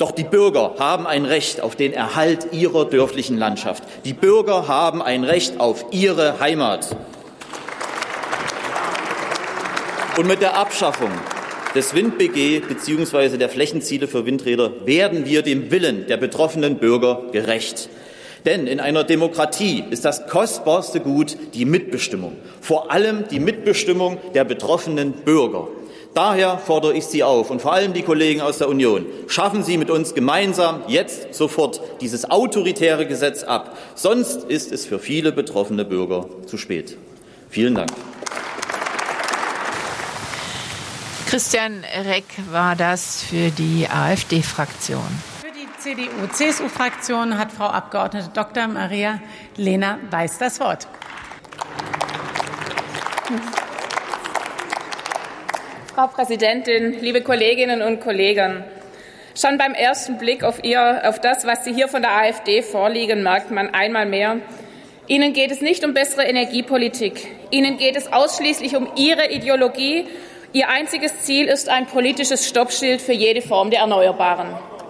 Doch die Bürger haben ein Recht auf den Erhalt ihrer dörflichen Landschaft. Die Bürger haben ein Recht auf ihre Heimat. Und mit der Abschaffung des Wind-BG bzw. der Flächenziele für Windräder werden wir dem Willen der betroffenen Bürger gerecht. Denn in einer Demokratie ist das kostbarste Gut die Mitbestimmung, vor allem die Mitbestimmung der betroffenen Bürger. Daher fordere ich Sie auf und vor allem die Kollegen aus der Union, schaffen Sie mit uns gemeinsam jetzt sofort dieses autoritäre Gesetz ab. Sonst ist es für viele betroffene Bürger zu spät. Vielen Dank. Christian Reck war das für die AfD-Fraktion. Für die CDU-CSU-Fraktion hat Frau Abgeordnete Dr. Maria-Lena Weiß das Wort. Frau Präsidentin, liebe Kolleginnen und Kollegen! Schon beim ersten Blick auf das, was Sie hier von der AfD vorliegen, merkt man einmal mehr, Ihnen geht es nicht um bessere Energiepolitik. Ihnen geht es ausschließlich um Ihre Ideologie. Ihr einziges Ziel ist ein politisches Stoppschild für jede Form der Erneuerbaren.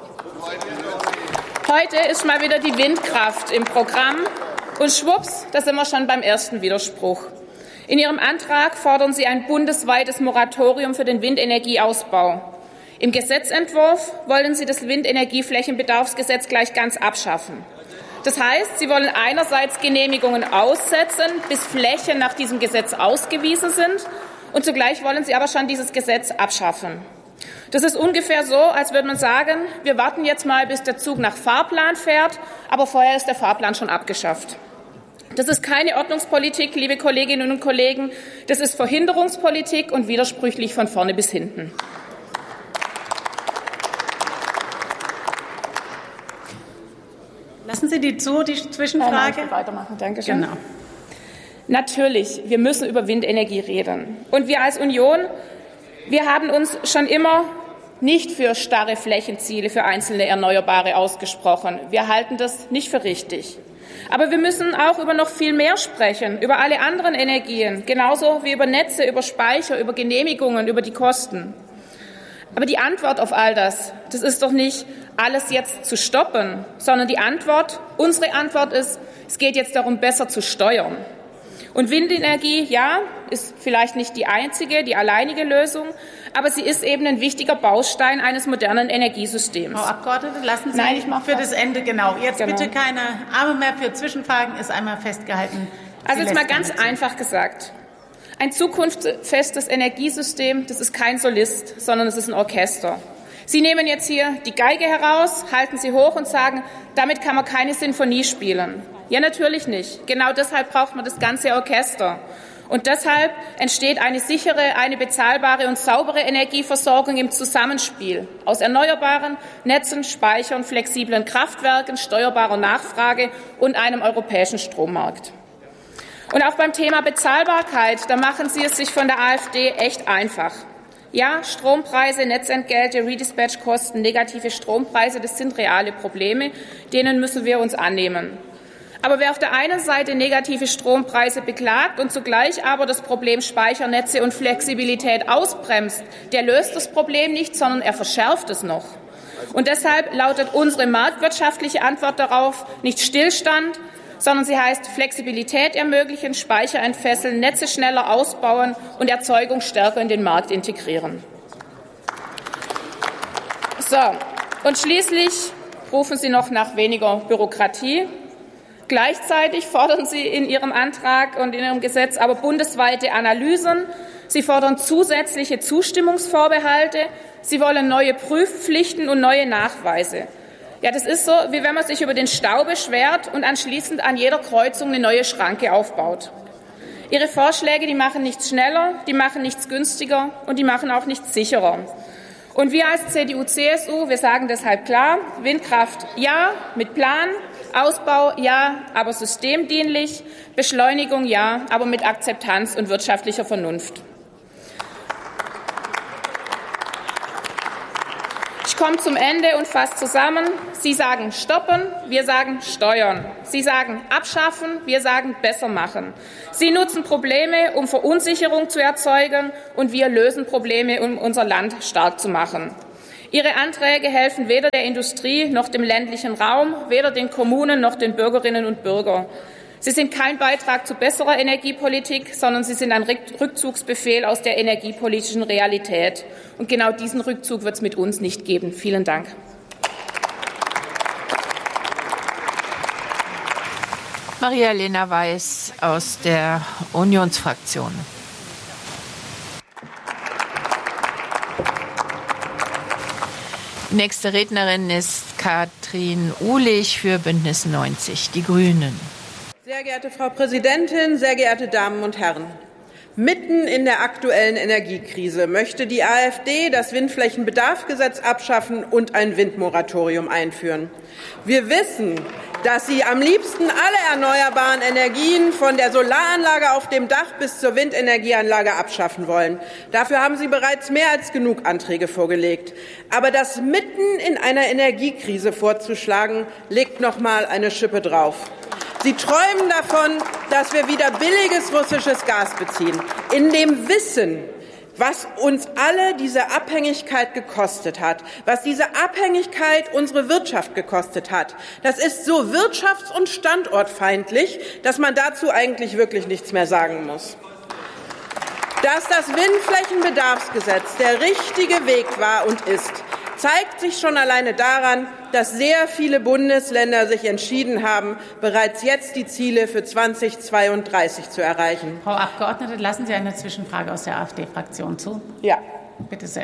Heute ist mal wieder die Windkraft im Programm und schwupps, da sind wir schon beim ersten Widerspruch. In Ihrem Antrag fordern Sie ein bundesweites Moratorium für den Windenergieausbau. Im Gesetzentwurf wollen Sie das Windenergieflächenbedarfsgesetz gleich ganz abschaffen. Das heißt, Sie wollen einerseits Genehmigungen aussetzen, bis Flächen nach diesem Gesetz ausgewiesen sind, und zugleich wollen Sie aber schon dieses Gesetz abschaffen. Das ist ungefähr so, als würde man sagen, wir warten jetzt mal, bis der Zug nach Fahrplan fährt, aber vorher ist der Fahrplan schon abgeschafft. Das ist keine Ordnungspolitik, liebe Kolleginnen und Kollegen. Das ist Verhinderungspolitik und widersprüchlich von vorne bis hinten. Lassen Sie die Zwischenfrage? Nein, ich will weitermachen. Danke schön. Genau. Natürlich, wir müssen über Windenergie reden. Und wir als Union, wir haben uns schon immer nicht für starre Flächenziele für einzelne Erneuerbare ausgesprochen. Wir halten das nicht für richtig. Aber wir müssen auch über noch viel mehr sprechen, über alle anderen Energien, genauso wie über Netze, über Speicher, über Genehmigungen, über die Kosten. Aber die Antwort auf all das ist doch nicht, alles jetzt zu stoppen, sondern unsere Antwort ist, es geht jetzt darum, besser zu steuern. Und Windenergie, ja, ist vielleicht nicht die alleinige Lösung, aber sie ist eben ein wichtiger Baustein eines modernen Energiesystems. Frau Abgeordnete, lassen Sie für das Ende, Jetzt bitte keine Arme mehr für Zwischenfragen, ist einmal festgehalten. Also jetzt mal ganz einfach gesagt. Ein zukunftsfestes Energiesystem, das ist kein Solist, sondern es ist ein Orchester. Sie nehmen jetzt hier die Geige heraus, halten sie hoch und sagen, damit kann man keine Sinfonie spielen. Ja, natürlich nicht. Genau deshalb braucht man das ganze Orchester. Und deshalb entsteht eine sichere, eine bezahlbare und saubere Energieversorgung im Zusammenspiel aus erneuerbaren Netzen, Speichern, flexiblen Kraftwerken, steuerbarer Nachfrage und einem europäischen Strommarkt. Und auch beim Thema Bezahlbarkeit, da machen Sie es sich von der AfD echt einfach. Ja, Strompreise, Netzentgelte, Redispatchkosten, negative Strompreise, das sind reale Probleme, denen müssen wir uns annehmen. Aber wer auf der einen Seite negative Strompreise beklagt und zugleich aber das Problem Speichernetze und Flexibilität ausbremst, der löst das Problem nicht, sondern er verschärft es noch. Und deshalb lautet unsere marktwirtschaftliche Antwort darauf nicht Stillstand, sondern sie heißt Flexibilität ermöglichen, Speicher entfesseln, Netze schneller ausbauen und Erzeugung stärker in den Markt integrieren. So, und schließlich rufen Sie noch nach weniger Bürokratie. Gleichzeitig fordern Sie in Ihrem Antrag und in Ihrem Gesetz aber bundesweite Analysen. Sie fordern zusätzliche Zustimmungsvorbehalte. Sie wollen neue Prüfpflichten und neue Nachweise. Ja, das ist so, wie wenn man sich über den Stau beschwert und anschließend an jeder Kreuzung eine neue Schranke aufbaut. Ihre Vorschläge, die machen nichts schneller, die machen nichts günstiger und die machen auch nichts sicherer. Und wir als CDU-CSU, wir sagen deshalb klar, Windkraft ja, mit Plan, Ausbau ja, aber systemdienlich, Beschleunigung ja, aber mit Akzeptanz und wirtschaftlicher Vernunft. Ich komme zum Ende und fasse zusammen. Sie sagen stoppen, wir sagen steuern. Sie sagen abschaffen, wir sagen besser machen. Sie nutzen Probleme, um Verunsicherung zu erzeugen, und wir lösen Probleme, um unser Land stark zu machen. Ihre Anträge helfen weder der Industrie noch dem ländlichen Raum, weder den Kommunen noch den Bürgerinnen und Bürgern. Sie sind kein Beitrag zu besserer Energiepolitik, sondern sie sind ein Rückzugsbefehl aus der energiepolitischen Realität. Und genau diesen Rückzug wird es mit uns nicht geben. Vielen Dank. Maria-Lena Weiß aus der Unionsfraktion. Die nächste Rednerin ist Katrin Uhlich für Bündnis 90, die Grünen. Sehr geehrte Frau Präsidentin, sehr geehrte Damen und Herren! Mitten in der aktuellen Energiekrise möchte die AfD das Windflächenbedarfsgesetz abschaffen und ein Windmoratorium einführen. Wir wissen, dass Sie am liebsten alle erneuerbaren Energien von der Solaranlage auf dem Dach bis zur Windenergieanlage abschaffen wollen. Dafür haben Sie bereits mehr als genug Anträge vorgelegt. Aber das mitten in einer Energiekrise vorzuschlagen, legt noch mal eine Schippe drauf. Sie träumen davon, dass wir wieder billiges russisches Gas beziehen, in dem Wissen, was uns alle diese Abhängigkeit gekostet hat, was diese Abhängigkeit unsere Wirtschaft gekostet hat. Das ist so wirtschafts- und standortfeindlich, dass man dazu eigentlich wirklich nichts mehr sagen muss. Dass das Windflächenbedarfsgesetz der richtige Weg war und ist, zeigt sich schon alleine daran, dass sehr viele Bundesländer sich entschieden haben, bereits jetzt die Ziele für 2032 zu erreichen. Frau Abgeordnete, lassen Sie eine Zwischenfrage aus der AfD-Fraktion zu? Ja. Bitte sehr.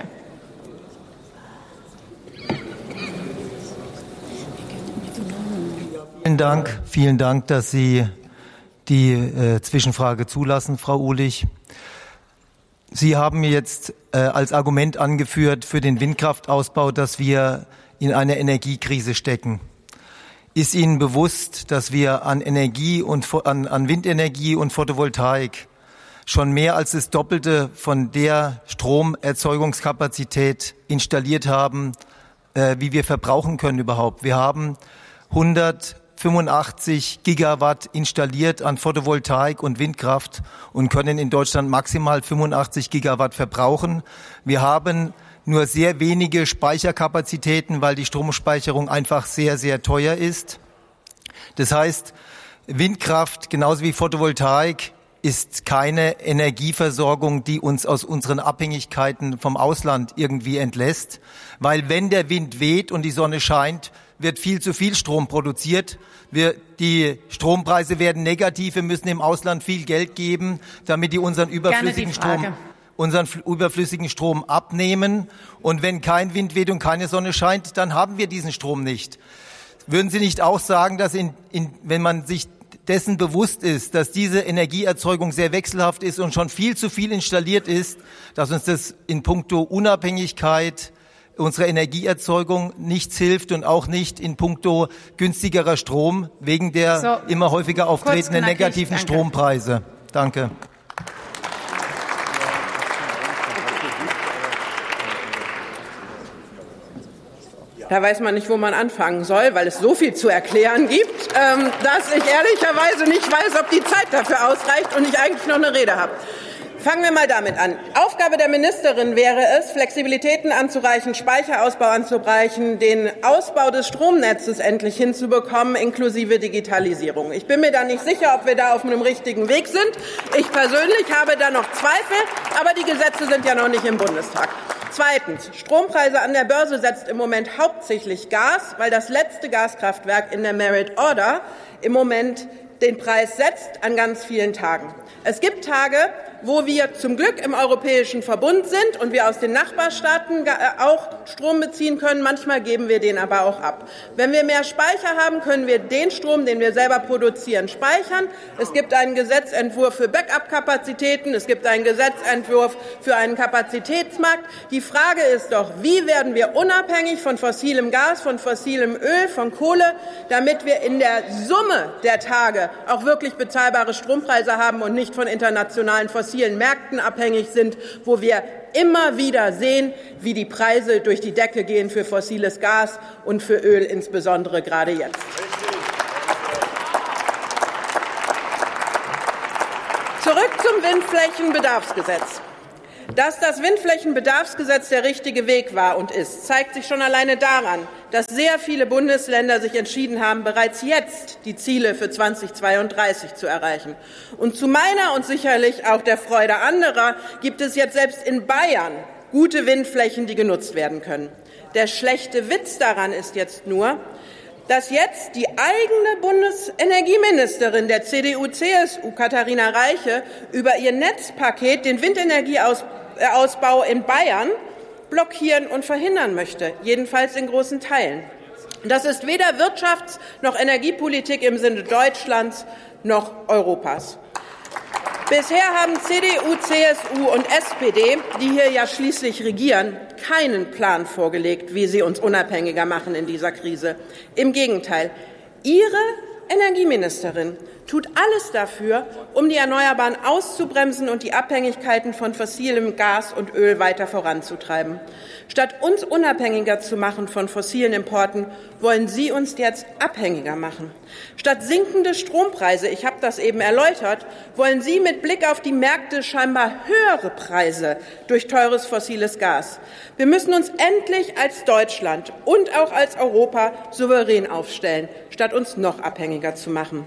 Vielen Dank, dass Sie die Zwischenfrage zulassen, Frau Uhlich. Sie haben mir jetzt als Argument angeführt für den Windkraftausbau, dass wir in einer Energiekrise stecken. Ist Ihnen bewusst, dass wir an Energie und an Windenergie und Photovoltaik schon mehr als das Doppelte von der Stromerzeugungskapazität installiert haben, wie wir verbrauchen können überhaupt? Wir haben 185 Gigawatt installiert an Photovoltaik und Windkraft und können in Deutschland maximal 85 Gigawatt verbrauchen. Wir haben nur sehr wenige Speicherkapazitäten, weil die Stromspeicherung einfach sehr, sehr teuer ist. Das heißt, Windkraft genauso wie Photovoltaik ist keine Energieversorgung, die uns aus unseren Abhängigkeiten vom Ausland irgendwie entlässt, weil wenn der Wind weht und die Sonne scheint, wird viel zu viel Strom produziert. Die Strompreise werden negativ. Wir müssen im Ausland viel Geld geben, damit die unseren überflüssigen Strom abnehmen. Und wenn kein Wind weht und keine Sonne scheint, dann haben wir diesen Strom nicht. Würden Sie nicht auch sagen, dass wenn man sich dessen bewusst ist, dass diese Energieerzeugung sehr wechselhaft ist und schon viel zu viel installiert ist, dass uns das in puncto Unabhängigkeit unserer Energieerzeugung nichts hilft und auch nicht in puncto günstigerer Strom wegen der immer häufiger auftretenden negativen Strompreise? Danke. Da weiß man nicht, wo man anfangen soll, weil es so viel zu erklären gibt, dass ich ehrlicherweise nicht weiß, ob die Zeit dafür ausreicht und ich eigentlich noch eine Rede habe. Fangen wir mal damit an. Aufgabe der Ministerin wäre es, Flexibilitäten anzureichen, Speicherausbau anzureichen, den Ausbau des Stromnetzes endlich hinzubekommen, inklusive Digitalisierung. Ich bin mir da nicht sicher, ob wir da auf einem richtigen Weg sind. Ich persönlich habe da noch Zweifel, aber die Gesetze sind ja noch nicht im Bundestag. Zweitens, Strompreise an der Börse setzt im Moment hauptsächlich Gas, weil das letzte Gaskraftwerk in der Merit Order im Moment den Preis setzt an ganz vielen Tagen. Es gibt Tage, wo wir zum Glück im Europäischen Verbund sind und wir aus den Nachbarstaaten auch Strom beziehen können. Manchmal geben wir den aber auch ab. Wenn wir mehr Speicher haben, können wir den Strom, den wir selber produzieren, speichern. Es gibt einen Gesetzentwurf für Backup-Kapazitäten. Es gibt einen Gesetzentwurf für einen Kapazitätsmarkt. Die Frage ist doch, wie werden wir unabhängig von fossilem Gas, von fossilem Öl, von Kohle, damit wir in der Summe der Tage auch wirklich bezahlbare Strompreise haben und nicht von internationalen fossilen Märkten abhängig sind, wo wir immer wieder sehen, wie die Preise durch die Decke gehen für fossiles Gas und für Öl, insbesondere gerade jetzt. Zurück zum Windflächenbedarfsgesetz. Dass das Windflächenbedarfsgesetz der richtige Weg war und ist, zeigt sich schon alleine daran, dass sehr viele Bundesländer sich entschieden haben, bereits jetzt die Ziele für 2032 zu erreichen. Und zu meiner und sicherlich auch der Freude anderer gibt es jetzt selbst in Bayern gute Windflächen, die genutzt werden können. Der schlechte Witz daran ist jetzt nur, dass jetzt die eigene Bundesenergieministerin der CDU-CSU, Katharina Reiche, über ihr Netzpaket den Windenergieausbau in Bayern blockieren und verhindern möchte, jedenfalls in großen Teilen. Das ist weder Wirtschafts- noch Energiepolitik im Sinne Deutschlands noch Europas. Bisher haben CDU, CSU und SPD, die hier ja schließlich regieren, keinen Plan vorgelegt, wie sie uns unabhängiger machen in dieser Krise. Im Gegenteil, ihre Energieministerin tut alles dafür, um die Erneuerbaren auszubremsen und die Abhängigkeiten von fossilem Gas und Öl weiter voranzutreiben. Statt uns unabhängiger zu machen von fossilen Importen, wollen Sie uns jetzt abhängiger machen. Statt sinkende Strompreise, ich habe das eben erläutert, wollen Sie mit Blick auf die Märkte scheinbar höhere Preise durch teures fossiles Gas. Wir müssen uns endlich als Deutschland und auch als Europa souverän aufstellen, statt uns noch abhängiger zu machen.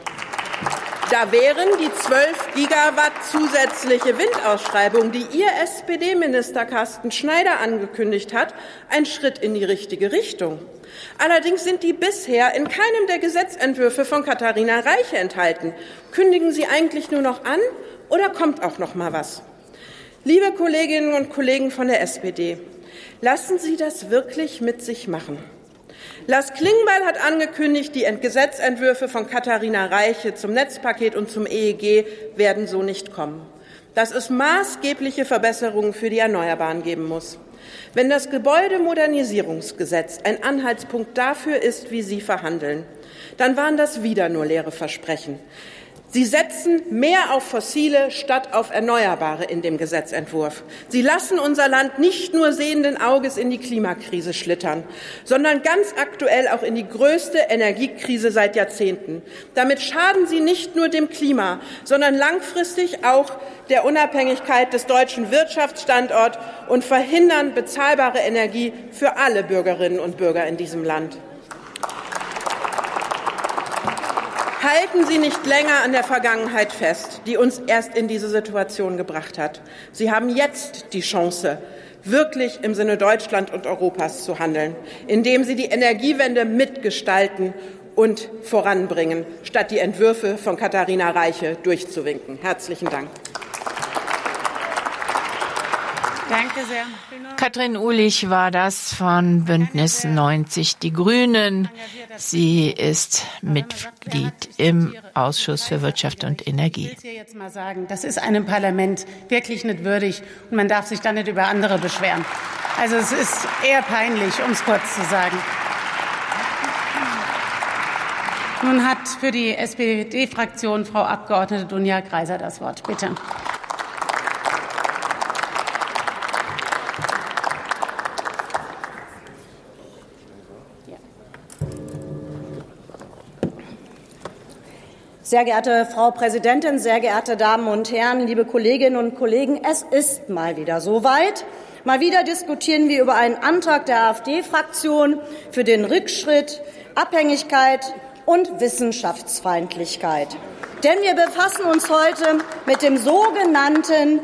Da wären die 12 Gigawatt zusätzliche Windausschreibung, die Ihr SPD-Minister Carsten Schneider angekündigt hat, ein Schritt in die richtige Richtung. Allerdings sind die bisher in keinem der Gesetzentwürfe von Katharina Reiche enthalten. Kündigen Sie eigentlich nur noch an oder kommt auch noch mal was? Liebe Kolleginnen und Kollegen von der SPD, lassen Sie das wirklich mit sich machen. Lars Klingbeil hat angekündigt, die Gesetzentwürfe von Katharina Reiche zum Netzpaket und zum EEG werden so nicht kommen. Dass es maßgebliche Verbesserungen für die Erneuerbaren geben muss. Wenn das Gebäudemodernisierungsgesetz ein Anhaltspunkt dafür ist, wie Sie verhandeln, dann waren das wieder nur leere Versprechen. Sie setzen mehr auf Fossile statt auf Erneuerbare in dem Gesetzentwurf. Sie lassen unser Land nicht nur sehenden Auges in die Klimakrise schlittern, sondern ganz aktuell auch in die größte Energiekrise seit Jahrzehnten. Damit schaden Sie nicht nur dem Klima, sondern langfristig auch der Unabhängigkeit des deutschen Wirtschaftsstandorts und verhindern bezahlbare Energie für alle Bürgerinnen und Bürger in diesem Land. Halten Sie nicht länger an der Vergangenheit fest, die uns erst in diese Situation gebracht hat. Sie haben jetzt die Chance, wirklich im Sinne Deutschland und Europas zu handeln, indem Sie die Energiewende mitgestalten und voranbringen, statt die Entwürfe von Katharina Reiche durchzuwinken. Herzlichen Dank. Danke sehr. Katrin Uhlich war das von Bündnis 90 Die Grünen. Sie ist Mitglied im Ausschuss für Wirtschaft und Energie. Ich will jetzt mal sagen, das ist einem Parlament wirklich nicht würdig und man darf sich dann nicht über andere beschweren. Also es ist eher peinlich, um es kurz zu sagen. Nun hat für die SPD-Fraktion Frau Abgeordnete Dunja Greiser das Wort. Bitte. Sehr geehrte Frau Präsidentin, sehr geehrte Damen und Herren, liebe Kolleginnen und Kollegen, es ist mal wieder soweit. Mal wieder diskutieren wir über einen Antrag der AfD-Fraktion für den Rückschritt, Abhängigkeit und Wissenschaftsfeindlichkeit. Denn wir befassen uns heute mit dem sogenannten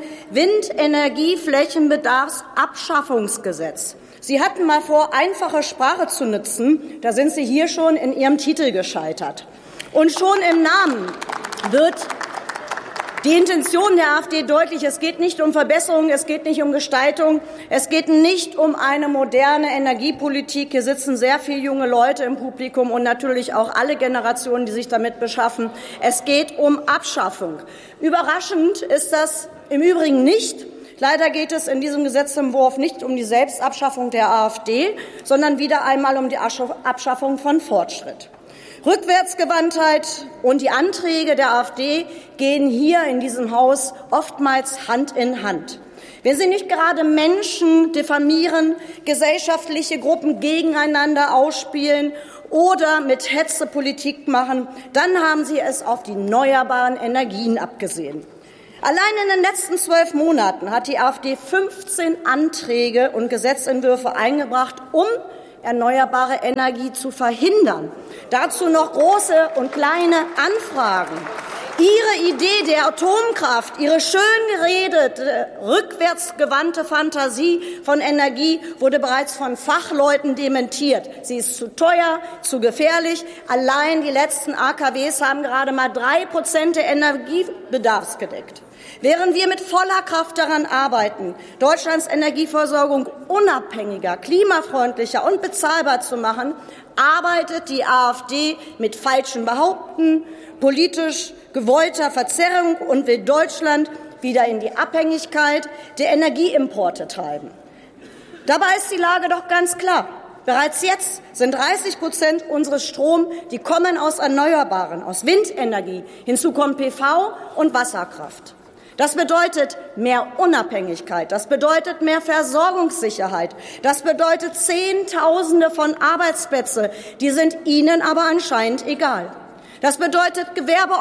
Windenergieflächenbedarfsabschaffungsgesetz. Sie hatten mal vor, einfache Sprache zu nutzen. Da sind Sie hier schon in Ihrem Titel gescheitert. Und schon im Namen wird die Intention der AfD deutlich. Es geht nicht um Verbesserung, es geht nicht um Gestaltung, es geht nicht um eine moderne Energiepolitik. Hier sitzen sehr viele junge Leute im Publikum und natürlich auch alle Generationen, die sich damit beschaffen. Es geht um Abschaffung. Überraschend ist das im Übrigen nicht. Leider geht es in diesem Gesetzentwurf nicht um die Selbstabschaffung der AfD, sondern wieder einmal um die Abschaffung von Fortschritt. Rückwärtsgewandtheit und die Anträge der AfD gehen hier in diesem Haus oftmals Hand in Hand. Wenn sie nicht gerade Menschen diffamieren, gesellschaftliche Gruppen gegeneinander ausspielen oder mit Hetze Politik machen, dann haben sie es auf die erneuerbaren Energien abgesehen. Allein in den letzten 12 Monaten hat die AfD 15 Anträge und Gesetzentwürfe eingebracht, um erneuerbare Energie zu verhindern. Dazu noch große und kleine Anfragen. Ihre Idee der Atomkraft, Ihre schön geredete, rückwärtsgewandte Fantasie von Energie wurde bereits von Fachleuten dementiert. Sie ist zu teuer, zu gefährlich. Allein die letzten AKWs haben gerade mal 3% der Energiebedarfs gedeckt. Während wir mit voller Kraft daran arbeiten, Deutschlands Energieversorgung unabhängiger, klimafreundlicher und bezahlbar zu machen, arbeitet die AfD mit falschen Behaupten, politisch gewollter Verzerrung und will Deutschland wieder in die Abhängigkeit der Energieimporte treiben. Dabei ist die Lage doch ganz klar. Bereits jetzt sind 30% unseres Stroms, die kommen aus Erneuerbaren, aus Windenergie. Hinzu kommen PV und Wasserkraft. Das bedeutet mehr Unabhängigkeit, das bedeutet mehr Versorgungssicherheit, das bedeutet Zehntausende von Arbeitsplätzen, die sind Ihnen aber anscheinend egal. Das bedeutet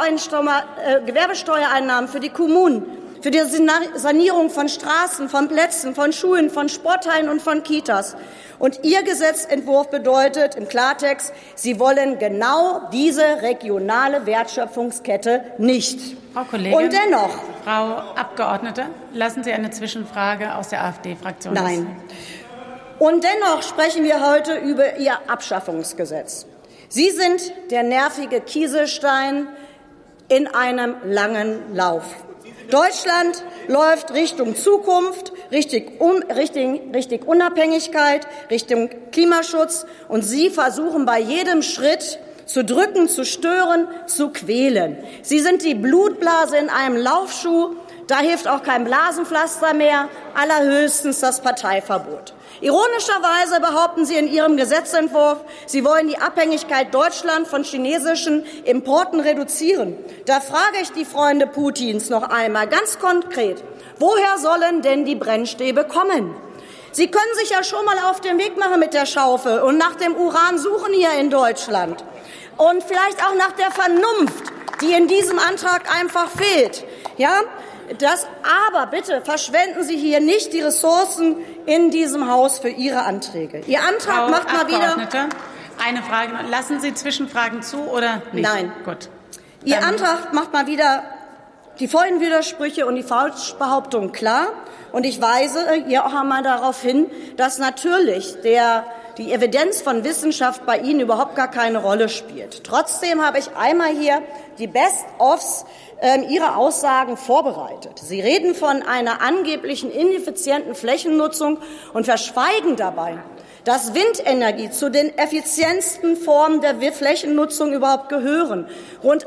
Gewerbesteuereinnahmen für die Kommunen, für die Sanierung von Straßen, von Plätzen, von Schulen, von Sporthallen und von Kitas. Und Ihr Gesetzentwurf bedeutet im Klartext, Sie wollen genau diese regionale Wertschöpfungskette nicht. Frau Kollegin, und dennoch, Frau Abgeordnete, lassen Sie eine Zwischenfrage aus der AfD-Fraktion. Nein. Und dennoch sprechen wir heute über Ihr Abschaffungsgesetz. Sie sind der nervige Kieselstein in einem langen Lauf. Deutschland läuft Richtung Zukunft, Richtung Unabhängigkeit, Richtung Klimaschutz, und Sie versuchen bei jedem Schritt zu drücken, zu stören, zu quälen. Sie sind die Blutblase in einem Laufschuh. Da hilft auch kein Blasenpflaster mehr, allerhöchstens das Parteiverbot. Ironischerweise behaupten Sie in Ihrem Gesetzentwurf, Sie wollen die Abhängigkeit Deutschlands von chinesischen Importen reduzieren. Da frage ich die Freunde Putins noch einmal ganz konkret, woher sollen denn die Brennstäbe kommen? Sie können sich ja schon mal auf den Weg machen mit der Schaufel und nach dem Uran suchen hier in Deutschland. Und vielleicht auch nach der Vernunft, die in diesem Antrag einfach fehlt. Ja? Aber bitte verschwenden Sie hier nicht die Ressourcen in diesem Haus für Ihre Anträge. Ihr Antrag macht mal wieder. Eine Frage. Lassen Sie Zwischenfragen zu oder nicht? Nein. Gut. Ihr Antrag macht mal wieder die vollen Widersprüche und die Falschbehauptungen klar. Und ich weise hier auch einmal darauf hin, dass natürlich die Evidenz von Wissenschaft bei Ihnen überhaupt gar keine Rolle spielt. Trotzdem habe ich einmal hier die Best-ofs Ihrer Aussagen vorbereitet. Sie reden von einer angeblichen ineffizienten Flächennutzung und verschweigen dabei, dass Windenergie zu den effizientesten Formen der Flächennutzung überhaupt gehören. Rund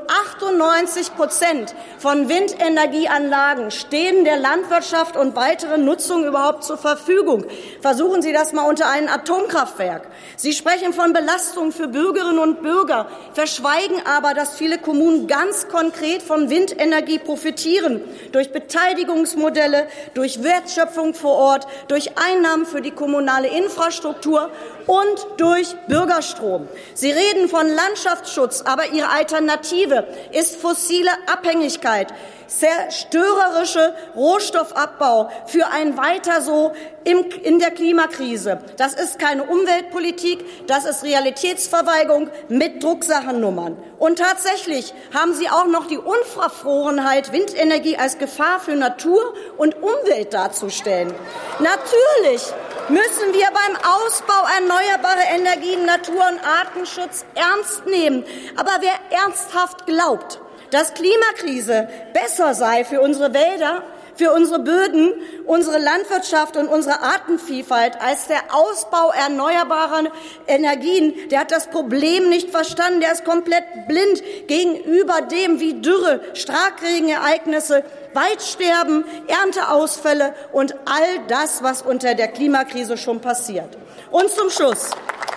98% von Windenergieanlagen stehen der Landwirtschaft und weiteren Nutzungen überhaupt zur Verfügung. Versuchen Sie das mal unter einem Atomkraftwerk. Sie sprechen von Belastung für Bürgerinnen und Bürger, verschweigen aber, dass viele Kommunen ganz konkret von Windenergie profitieren, durch Beteiligungsmodelle, durch Wertschöpfung vor Ort, durch Einnahmen für die kommunale Infrastruktur und durch Bürgerstrom. Sie reden von Landschaftsschutz, aber Ihre Alternative ist fossile Abhängigkeit, zerstörerische Rohstoffabbau für ein Weiter so in der Klimakrise. Das ist keine Umweltpolitik, das ist Realitätsverweigerung mit Drucksachennummern. Und tatsächlich haben Sie auch noch die Unverfrorenheit, Windenergie als Gefahr für Natur und Umwelt darzustellen. Natürlich müssen wir beim Ausbau erneuerbarer Energien Natur- und Artenschutz ernst nehmen. Aber wer ernsthaft glaubt, dass Klimakrise besser sei für unsere Wälder, für unsere Böden, unsere Landwirtschaft und unsere Artenvielfalt als der Ausbau erneuerbarer Energien, der hat das Problem nicht verstanden, der ist komplett blind gegenüber dem, wie Dürre, Starkregenereignisse, Waldsterben, Ernteausfälle und all das, was unter der Klimakrise schon passiert. Und zum Schluss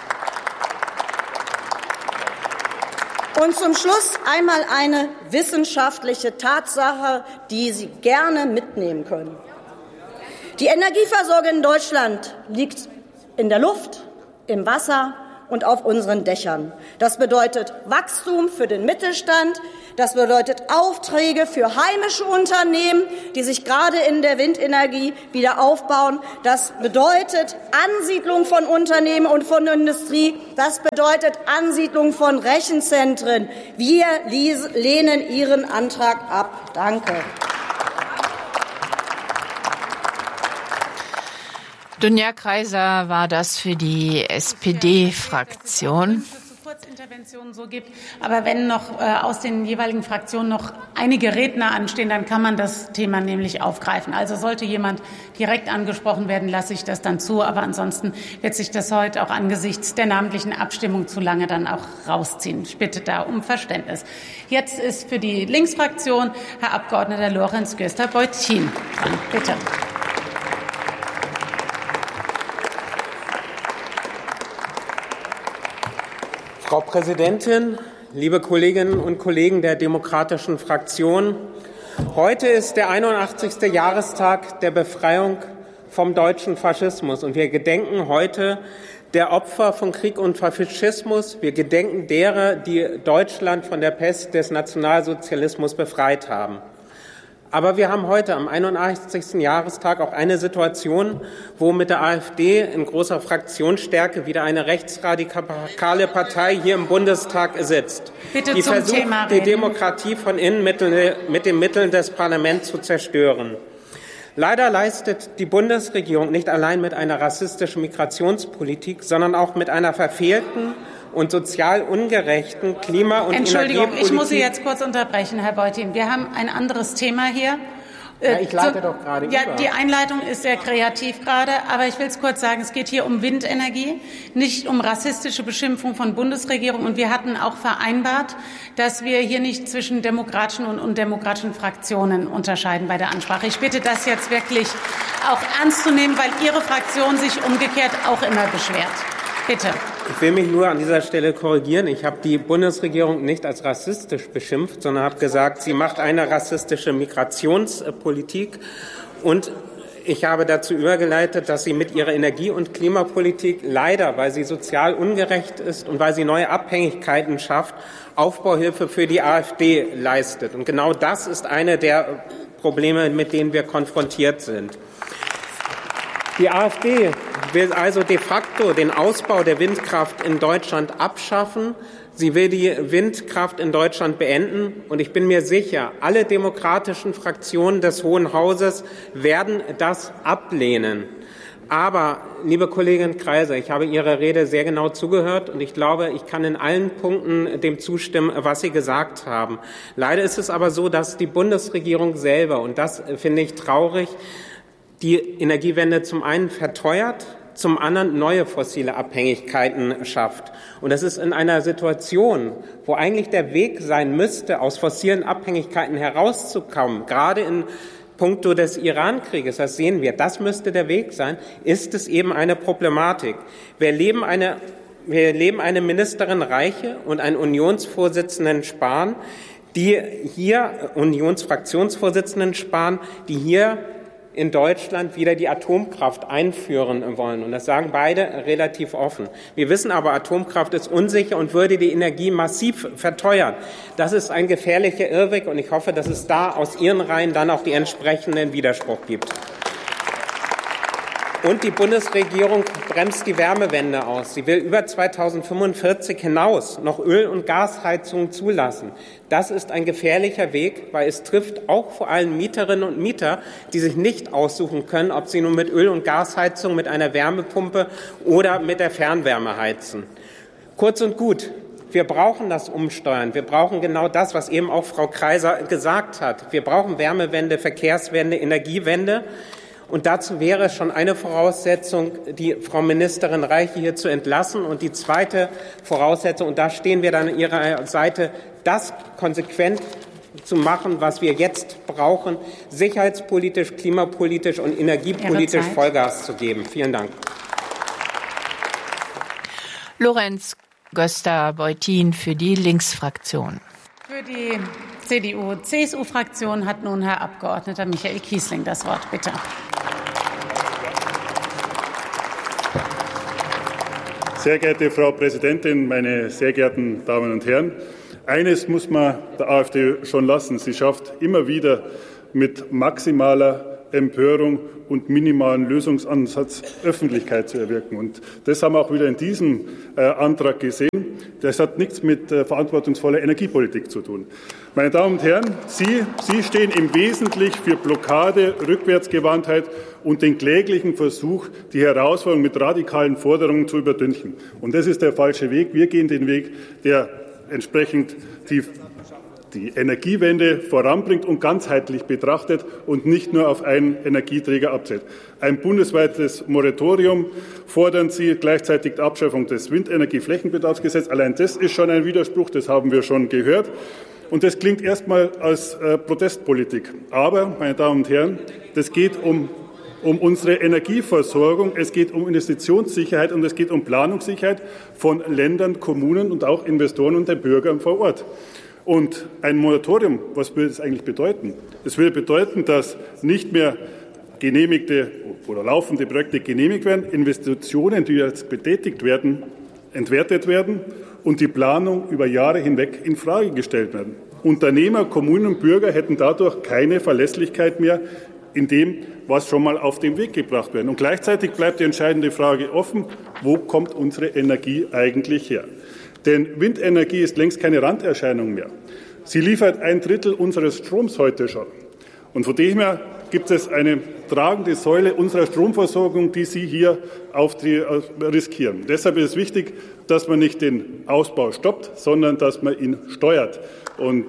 einmal eine wissenschaftliche Tatsache, die Sie gerne mitnehmen können. Die Energieversorgung in Deutschland liegt in der Luft, im Wasser und auf unseren Dächern. Das bedeutet Wachstum für den Mittelstand. Das bedeutet Aufträge für heimische Unternehmen, die sich gerade in der Windenergie wieder aufbauen. Das bedeutet Ansiedlung von Unternehmen und von Industrie. Das bedeutet Ansiedlung von Rechenzentren. Wir lehnen Ihren Antrag ab. Danke. Dunja Kreiser war das für die SPD-Fraktion. Kurzinterventionen so gibt. Aber wenn noch aus den jeweiligen Fraktionen noch einige Redner anstehen, dann kann man das Thema nämlich aufgreifen. Also sollte jemand direkt angesprochen werden, lasse ich das dann zu. Aber ansonsten wird sich das heute auch angesichts der namentlichen Abstimmung zu lange dann auch rausziehen. Ich bitte da um Verständnis. Jetzt ist für die Linksfraktion Herr Abgeordneter Lorenz Göster-Beutin dran. Bitte. Frau Präsidentin, liebe Kolleginnen und Kollegen der Demokratischen Fraktion! Heute ist der 81. Jahrestag der Befreiung vom deutschen Faschismus. Und wir gedenken heute der Opfer von Krieg und Faschismus. Wir gedenken derer, die Deutschland von der Pest des Nationalsozialismus befreit haben. Aber wir haben heute am 81. Jahrestag auch eine Situation, wo mit der AfD in großer Fraktionsstärke wieder eine rechtsradikale Partei hier im Bundestag sitzt, die versucht, die Demokratie von innen mit den Mitteln des Parlaments zu zerstören. Leider leistet die Bundesregierung nicht allein mit einer rassistischen Migrationspolitik, sondern auch mit einer verfehlten und sozial ungerechten Klima- und Entschuldigung, Energiepolitik. ich muss Sie jetzt kurz unterbrechen, Herr Beutin. Wir haben ein anderes Thema hier. Ja, ich leite doch gerade über. Ja, die Einleitung ist sehr kreativ gerade, aber ich will es kurz sagen, es geht hier um Windenergie, nicht um rassistische Beschimpfung von Bundesregierung. Und wir hatten auch vereinbart, dass wir hier nicht zwischen demokratischen und undemokratischen Fraktionen unterscheiden bei der Ansprache. Ich bitte, das jetzt wirklich auch ernst zu nehmen, weil Ihre Fraktion sich umgekehrt auch immer beschwert. Bitte. Ich will mich nur an dieser Stelle korrigieren. Ich habe die Bundesregierung nicht als rassistisch beschimpft, sondern habe gesagt, sie macht eine rassistische Migrationspolitik. Und ich habe dazu übergeleitet, dass sie mit ihrer Energie- und Klimapolitik leider, weil sie sozial ungerecht ist und weil sie neue Abhängigkeiten schafft, Aufbauhilfe für die AfD leistet. Und genau das ist eine der Probleme, mit denen wir konfrontiert sind. Die AfD will also de facto den Ausbau der Windkraft in Deutschland abschaffen. Sie will die Windkraft in Deutschland beenden. Und ich bin mir sicher, alle demokratischen Fraktionen des Hohen Hauses werden das ablehnen. Aber, liebe Kollegin Kreiser, ich habe Ihrer Rede sehr genau zugehört und ich glaube, ich kann in allen Punkten dem zustimmen, was Sie gesagt haben. Leider ist es aber so, dass die Bundesregierung selber, und das finde ich traurig, die Energiewende zum einen verteuert, zum anderen neue fossile Abhängigkeiten schafft. Und das ist in einer Situation, wo eigentlich der Weg sein müsste, aus fossilen Abhängigkeiten herauszukommen, gerade in puncto des Iran-Krieges, das sehen wir, das müsste der Weg sein, ist es eben eine Problematik. Wir erleben eine Ministerin Reiche und einen Unionsvorsitzenden Spahn, Unionsfraktionsvorsitzenden Spahn, die hier in Deutschland wieder die Atomkraft einführen wollen. Und das sagen beide relativ offen. Wir wissen aber, Atomkraft ist unsicher und würde die Energie massiv verteuern. Das ist ein gefährlicher Irrweg und ich hoffe, dass es da aus Ihren Reihen dann auch die entsprechenden Widerspruch gibt. Und die Bundesregierung bremst die Wärmewende aus. Sie will über 2045 hinaus noch Öl- und Gasheizungen zulassen. Das ist ein gefährlicher Weg, weil es trifft auch vor allem Mieterinnen und Mieter, die sich nicht aussuchen können, ob sie nun mit Öl- und Gasheizung, mit einer Wärmepumpe oder mit der Fernwärme heizen. Kurz und gut. Wir brauchen das Umsteuern. Wir brauchen genau das, was eben auch Frau Kreiser gesagt hat. Wir brauchen Wärmewende, Verkehrswende, Energiewende. Und dazu wäre es schon eine Voraussetzung, die Frau Ministerin Reiche hier zu entlassen. Und die zweite Voraussetzung, und da stehen wir dann an ihrer Seite, das konsequent zu machen, was wir jetzt brauchen, sicherheitspolitisch, klimapolitisch und energiepolitisch Vollgas zu geben. Vielen Dank. Lorenz Göster-Beutin für die Linksfraktion. Für die CDU-CSU-Fraktion hat nun Herr Abgeordneter Michael Kiesling das Wort. Bitte. Sehr geehrte Frau Präsidentin, meine sehr geehrten Damen und Herren! Eines muss man der AfD schon lassen. Sie schafft immer wieder mit maximaler Empörung und minimalen Lösungsansatz Öffentlichkeit zu erwirken. Und das haben wir auch wieder in diesem Antrag gesehen. Das hat nichts mit verantwortungsvoller Energiepolitik zu tun. Meine Damen und Herren, Sie stehen im Wesentlichen für Blockade, Rückwärtsgewandtheit und den kläglichen Versuch, die Herausforderung mit radikalen Forderungen zu übertünchen. Und das ist der falsche Weg. Wir gehen den Weg, der entsprechend die Energiewende voranbringt und ganzheitlich betrachtet und nicht nur auf einen Energieträger abzählt. Ein bundesweites Moratorium fordern Sie, gleichzeitig die Abschaffung des Windenergieflächenbedarfsgesetzes. Allein das ist schon ein Widerspruch, das haben wir schon gehört. Und das klingt erstmal als Protestpolitik. Aber, meine Damen und Herren, das geht um unsere Energieversorgung, es geht um Investitionssicherheit und es geht um Planungssicherheit von Ländern, Kommunen und auch Investoren und den Bürgern vor Ort. Und ein Moratorium, was würde das eigentlich bedeuten? Es würde bedeuten, dass nicht mehr genehmigte oder laufende Projekte genehmigt werden, Investitionen, die jetzt betätigt werden, entwertet werden und die Planung über Jahre hinweg infrage gestellt werden. Unternehmer, Kommunen und Bürger hätten dadurch keine Verlässlichkeit mehr in dem, was schon mal auf den Weg gebracht wird. Und gleichzeitig bleibt die entscheidende Frage offen, wo kommt unsere Energie eigentlich her? Denn Windenergie ist längst keine Randerscheinung mehr. Sie liefert 1/3 unseres Stroms heute schon. Und von dem her gibt es eine tragende Säule unserer Stromversorgung, die Sie hier riskieren. Deshalb ist es wichtig, dass man nicht den Ausbau stoppt, sondern dass man ihn steuert. Und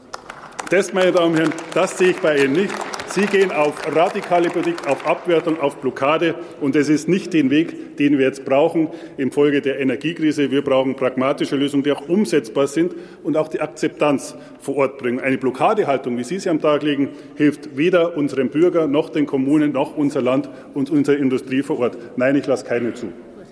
das, meine Damen und Herren, das sehe ich bei Ihnen nicht. Sie gehen auf radikale Politik, auf Abwertung, auf Blockade. Und das ist nicht den Weg, den wir jetzt brauchen infolge der Energiekrise. Wir brauchen pragmatische Lösungen, die auch umsetzbar sind und auch die Akzeptanz vor Ort bringen. Eine Blockadehaltung, wie Sie sie am Tag legen, hilft weder unseren Bürgern noch den Kommunen noch unser Land und unsere Industrie vor Ort. Nein, ich lasse keine zu.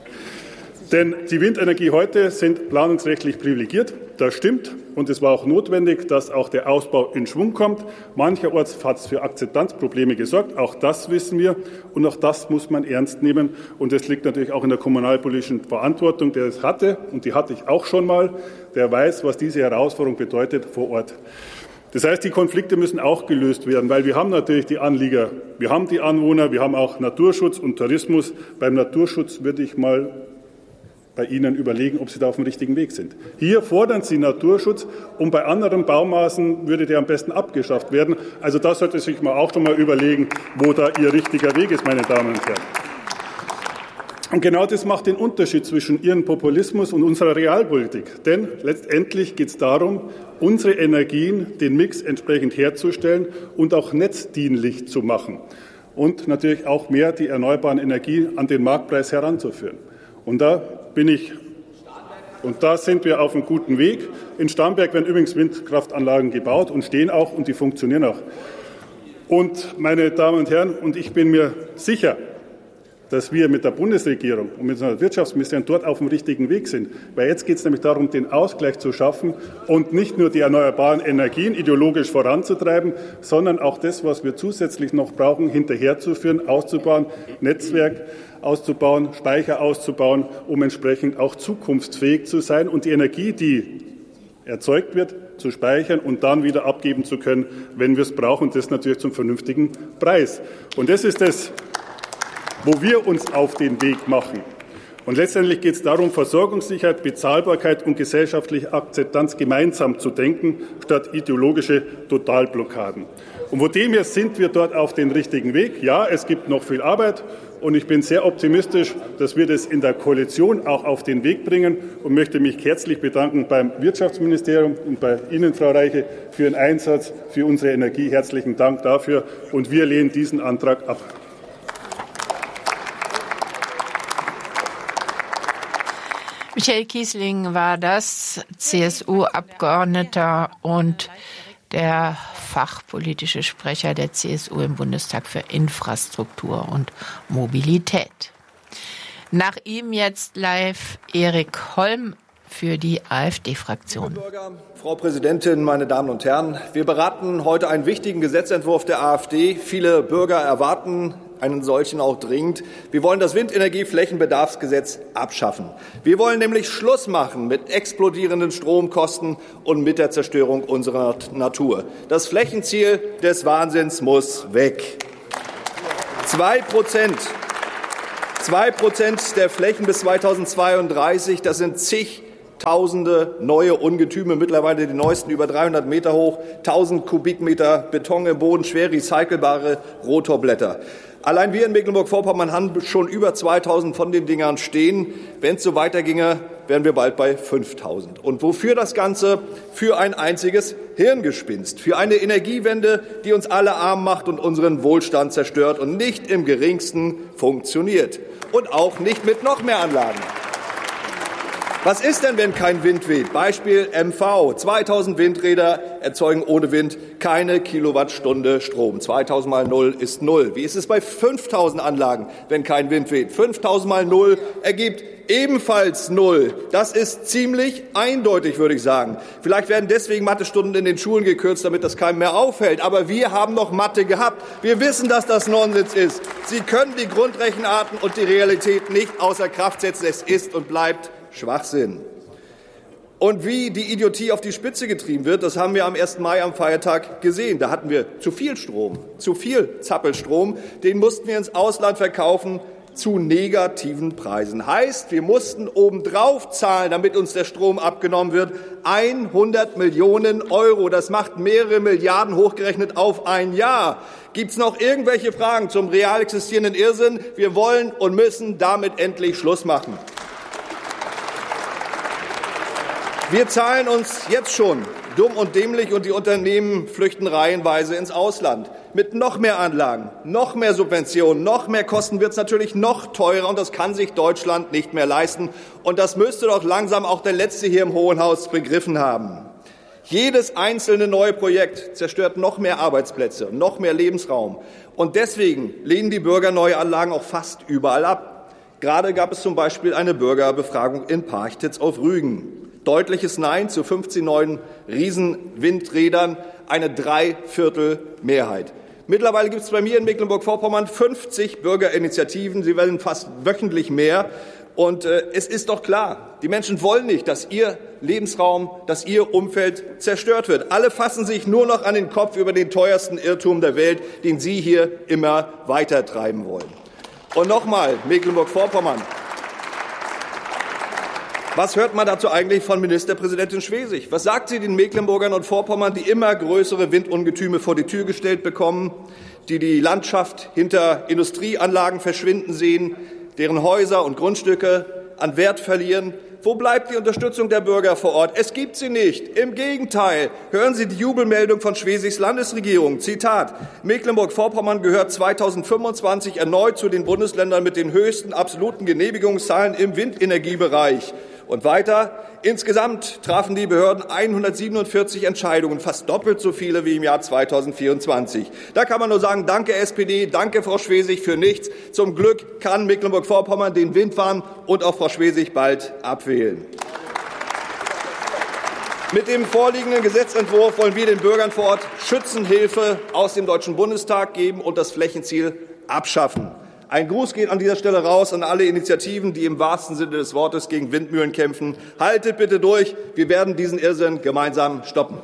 Denn die Windenergie heute sind planungsrechtlich privilegiert. Das stimmt. Und es war auch notwendig, dass auch der Ausbau in Schwung kommt. Mancherorts hat es für Akzeptanzprobleme gesorgt. Auch das wissen wir. Und auch das muss man ernst nehmen. Und das liegt natürlich auch in der kommunalpolitischen Verantwortung. Der es hatte, und die hatte ich auch schon mal, der weiß, was diese Herausforderung bedeutet vor Ort. Das heißt, die Konflikte müssen auch gelöst werden, weil wir haben natürlich die Anlieger, wir haben die Anwohner, wir haben auch Naturschutz und Tourismus. Beim Naturschutz würde ich mal bei Ihnen überlegen, ob Sie da auf dem richtigen Weg sind. Hier fordern Sie Naturschutz und bei anderen Baumaßen würde der am besten abgeschafft werden. Also das sollte sich mal auch schon mal überlegen, wo da Ihr richtiger Weg ist, meine Damen und Herren. Und genau das macht den Unterschied zwischen Ihrem Populismus und unserer Realpolitik. Denn letztendlich geht es darum, unsere Energien, den Mix entsprechend herzustellen und auch netzdienlich zu machen. Und natürlich auch mehr die erneuerbaren Energien an den Marktpreis heranzuführen. Und da sind wir auf einem guten Weg. In Starnberg werden übrigens Windkraftanlagen gebaut und stehen auch und die funktionieren auch. Und meine Damen und Herren, und ich bin mir sicher, dass wir mit der Bundesregierung und mit unserer Wirtschaftsministerin dort auf dem richtigen Weg sind. Weil jetzt geht es nämlich darum, den Ausgleich zu schaffen und nicht nur die erneuerbaren Energien ideologisch voranzutreiben, sondern auch das, was wir zusätzlich noch brauchen, hinterherzuführen, auszubauen, Netzwerk auszubauen, Speicher auszubauen, um entsprechend auch zukunftsfähig zu sein und die Energie, die erzeugt wird, zu speichern und dann wieder abgeben zu können, wenn wir es brauchen, das natürlich zum vernünftigen Preis. Und das ist das, wo wir uns auf den Weg machen. Und letztendlich geht es darum, Versorgungssicherheit, Bezahlbarkeit und gesellschaftliche Akzeptanz gemeinsam zu denken, statt ideologische Totalblockaden. Und von dem her sind wir dort auf den richtigen Weg. Ja, es gibt noch viel Arbeit und ich bin sehr optimistisch, dass wir das in der Koalition auch auf den Weg bringen und möchte mich herzlich bedanken beim Wirtschaftsministerium und bei Ihnen, Frau Reiche, für Ihren Einsatz für unsere Energie. Herzlichen Dank dafür und wir lehnen diesen Antrag ab. Michael Kiesling war das, CSU-Abgeordneter und der fachpolitische Sprecher der CSU im Bundestag für Infrastruktur und Mobilität. Nach ihm jetzt live Erik Holm für die AfD-Fraktion. Frau Präsidentin, meine Damen und Herren! Wir beraten heute einen wichtigen Gesetzentwurf der AfD. Viele Bürger erwarten einen solchen auch dringend. Wir wollen das Windenergieflächenbedarfsgesetz abschaffen. Wir wollen nämlich Schluss machen mit explodierenden Stromkosten und mit der Zerstörung unserer Natur. Das Flächenziel des Wahnsinns muss weg. 2% der Flächen bis 2032, das sind zigtausende neue Ungetüme, mittlerweile die neuesten über 300 Meter hoch, 1000 Kubikmeter Beton im Boden, schwer recycelbare Rotorblätter. Allein wir in Mecklenburg-Vorpommern haben schon über 2000 von den Dingern stehen. Wenn es so weiterginge, wären wir bald bei 5000. Und wofür das Ganze? Für ein einziges Hirngespinst, für eine Energiewende, die uns alle arm macht und unseren Wohlstand zerstört und nicht im geringsten funktioniert. Und auch nicht mit noch mehr Anlagen. Was ist denn, wenn kein Wind weht? Beispiel MV. 2000 Windräder erzeugen ohne Wind keine Kilowattstunde Strom. 2000 mal 0 ist 0. Wie ist es bei 5000 Anlagen, wenn kein Wind weht? 5000 mal 0 ergibt ebenfalls 0. Das ist ziemlich eindeutig, würde ich sagen. Vielleicht werden deswegen Mathestunden in den Schulen gekürzt, damit das keinem mehr auffällt. Aber wir haben noch Mathe gehabt. Wir wissen, dass das Nonsens ist. Sie können die Grundrechenarten und die Realität nicht außer Kraft setzen. Es ist und bleibt Schwachsinn. Und wie die Idiotie auf die Spitze getrieben wird, das haben wir am 1. Mai am Feiertag gesehen. Da hatten wir zu viel Strom, zu viel Zappelstrom. Den mussten wir ins Ausland verkaufen zu negativen Preisen. Heißt, wir mussten obendrauf zahlen, damit uns der Strom abgenommen wird. 100 Millionen Euro. Das macht mehrere Milliarden hochgerechnet auf ein Jahr. Gibt es noch irgendwelche Fragen zum real existierenden Irrsinn? Wir wollen und müssen damit endlich Schluss machen. Wir zahlen uns jetzt schon dumm und dämlich und die Unternehmen flüchten reihenweise ins Ausland. Mit noch mehr Anlagen, noch mehr Subventionen, noch mehr Kosten wird es natürlich noch teurer und das kann sich Deutschland nicht mehr leisten. Und das müsste doch langsam auch der Letzte hier im Hohen Haus begriffen haben. Jedes einzelne neue Projekt zerstört noch mehr Arbeitsplätze, noch mehr Lebensraum. Und deswegen lehnen die Bürger neue Anlagen auch fast überall ab. Gerade gab es zum Beispiel eine Bürgerbefragung in Parchtitz auf Rügen. Deutliches Nein zu 15 neuen Riesenwindrädern, eine Dreiviertelmehrheit. Mittlerweile gibt es bei mir in Mecklenburg-Vorpommern 50 Bürgerinitiativen. Sie werden fast wöchentlich mehr. Und es ist doch klar, die Menschen wollen nicht, dass ihr Lebensraum, dass ihr Umfeld zerstört wird. Alle fassen sich nur noch an den Kopf über den teuersten Irrtum der Welt, den Sie hier immer weiter treiben wollen. Und nochmal, Mecklenburg-Vorpommern. Was hört man dazu eigentlich von Ministerpräsidentin Schwesig? Was sagt sie den Mecklenburgern und Vorpommern, die immer größere Windungetüme vor die Tür gestellt bekommen, die die Landschaft hinter Industrieanlagen verschwinden sehen, deren Häuser und Grundstücke an Wert verlieren? Wo bleibt die Unterstützung der Bürger vor Ort? Es gibt sie nicht. Im Gegenteil. Hören Sie die Jubelmeldung von Schwesigs Landesregierung. Zitat. Mecklenburg-Vorpommern gehört 2025 erneut zu den Bundesländern mit den höchsten absoluten Genehmigungszahlen im Windenergiebereich. Und weiter, insgesamt trafen die Behörden 147 Entscheidungen, fast doppelt so viele wie im Jahr 2024. Da kann man nur sagen, danke SPD, danke Frau Schwesig für nichts. Zum Glück kann Mecklenburg-Vorpommern den Windwahn und auch Frau Schwesig bald abwählen. Mit dem vorliegenden Gesetzentwurf wollen wir den Bürgern vor Ort Schützenhilfe aus dem Deutschen Bundestag geben und das Flächenziel abschaffen. Ein Gruß geht an dieser Stelle raus an alle Initiativen, die im wahrsten Sinne des Wortes gegen Windmühlen kämpfen. Haltet bitte durch. Wir werden diesen Irrsinn gemeinsam stoppen.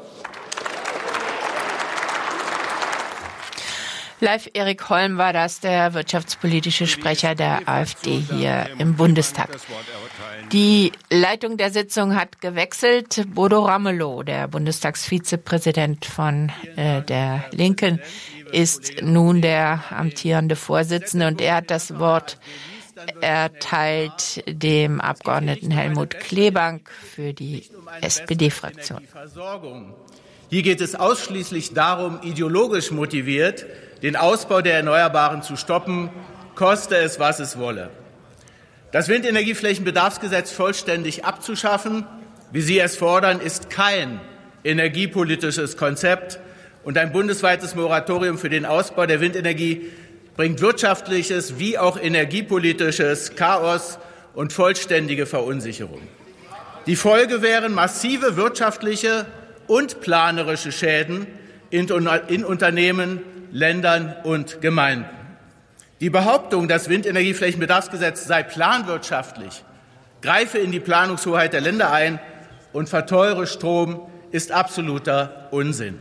Live Erik Holm war das, der wirtschaftspolitische Sprecher der AfD hier im Bundestag. Die Leitung der Sitzung hat gewechselt. Bodo Ramelow, der Bundestagsvizepräsident von der Linken, ist nun der amtierende Vorsitzende und er hat das Wort erteilt dem Abgeordneten Helmut Kleebank für die SPD-Fraktion. Hier geht es ausschließlich darum, ideologisch motiviert den Ausbau der Erneuerbaren zu stoppen, koste es, was es wolle. Das Windenergieflächenbedarfsgesetz vollständig abzuschaffen, wie Sie es fordern, ist kein energiepolitisches Konzept. Und ein bundesweites Moratorium für den Ausbau der Windenergie bringt wirtschaftliches wie auch energiepolitisches Chaos und vollständige Verunsicherung. Die Folge wären massive wirtschaftliche und planerische Schäden in Unternehmen, Ländern und Gemeinden. Die Behauptung, das Windenergieflächenbedarfsgesetz sei planwirtschaftlich, greife in die Planungshoheit der Länder ein und verteure Strom, ist absoluter Unsinn.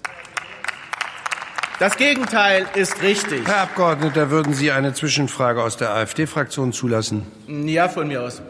Das Gegenteil ist richtig. Herr Abgeordneter, würden Sie eine Zwischenfrage aus der AfD-Fraktion zulassen? Ja, von mir aus.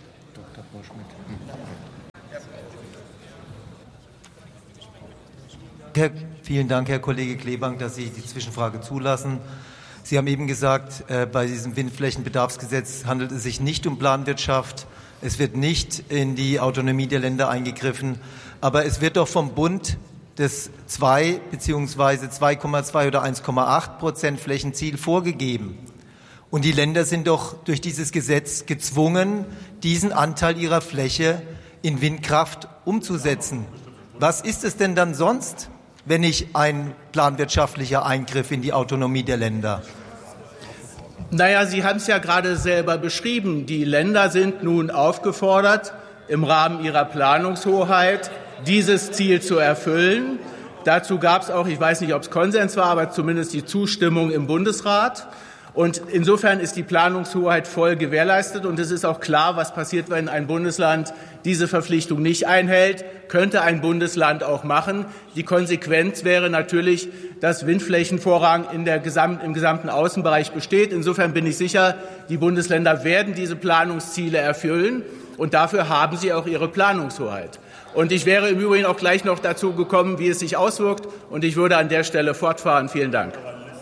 Vielen Dank, Herr Kollege Klebank, dass Sie die Zwischenfrage zulassen. Sie haben eben gesagt, bei diesem Windflächenbedarfsgesetz handelt es sich nicht um Planwirtschaft. Es wird nicht in die Autonomie der Länder eingegriffen. Aber es wird doch vom Bund das 2 bzw. 2,2 oder 1,8% Flächenziel vorgegeben. Und die Länder sind doch durch dieses Gesetz gezwungen, diesen Anteil ihrer Fläche in Windkraft umzusetzen. Was ist es denn dann sonst, wenn nicht ein planwirtschaftlicher Eingriff in die Autonomie der Länder? Naja, Sie haben es ja gerade selber beschrieben. Die Länder sind nun aufgefordert, im Rahmen ihrer Planungshoheit dieses Ziel zu erfüllen. Dazu gab es auch, ich weiß nicht, ob es Konsens war, aber zumindest die Zustimmung im Bundesrat. Und insofern ist die Planungshoheit voll gewährleistet. Und es ist auch klar, was passiert, wenn ein Bundesland diese Verpflichtung nicht einhält. Könnte ein Bundesland auch machen. Die Konsequenz wäre natürlich, dass Windflächenvorrang im gesamten Außenbereich besteht. Insofern bin ich sicher, die Bundesländer werden diese Planungsziele erfüllen. Und dafür haben sie auch ihre Planungshoheit. Und ich wäre im Übrigen auch gleich noch dazu gekommen, wie es sich auswirkt. Und ich würde an der Stelle fortfahren. Vielen Dank.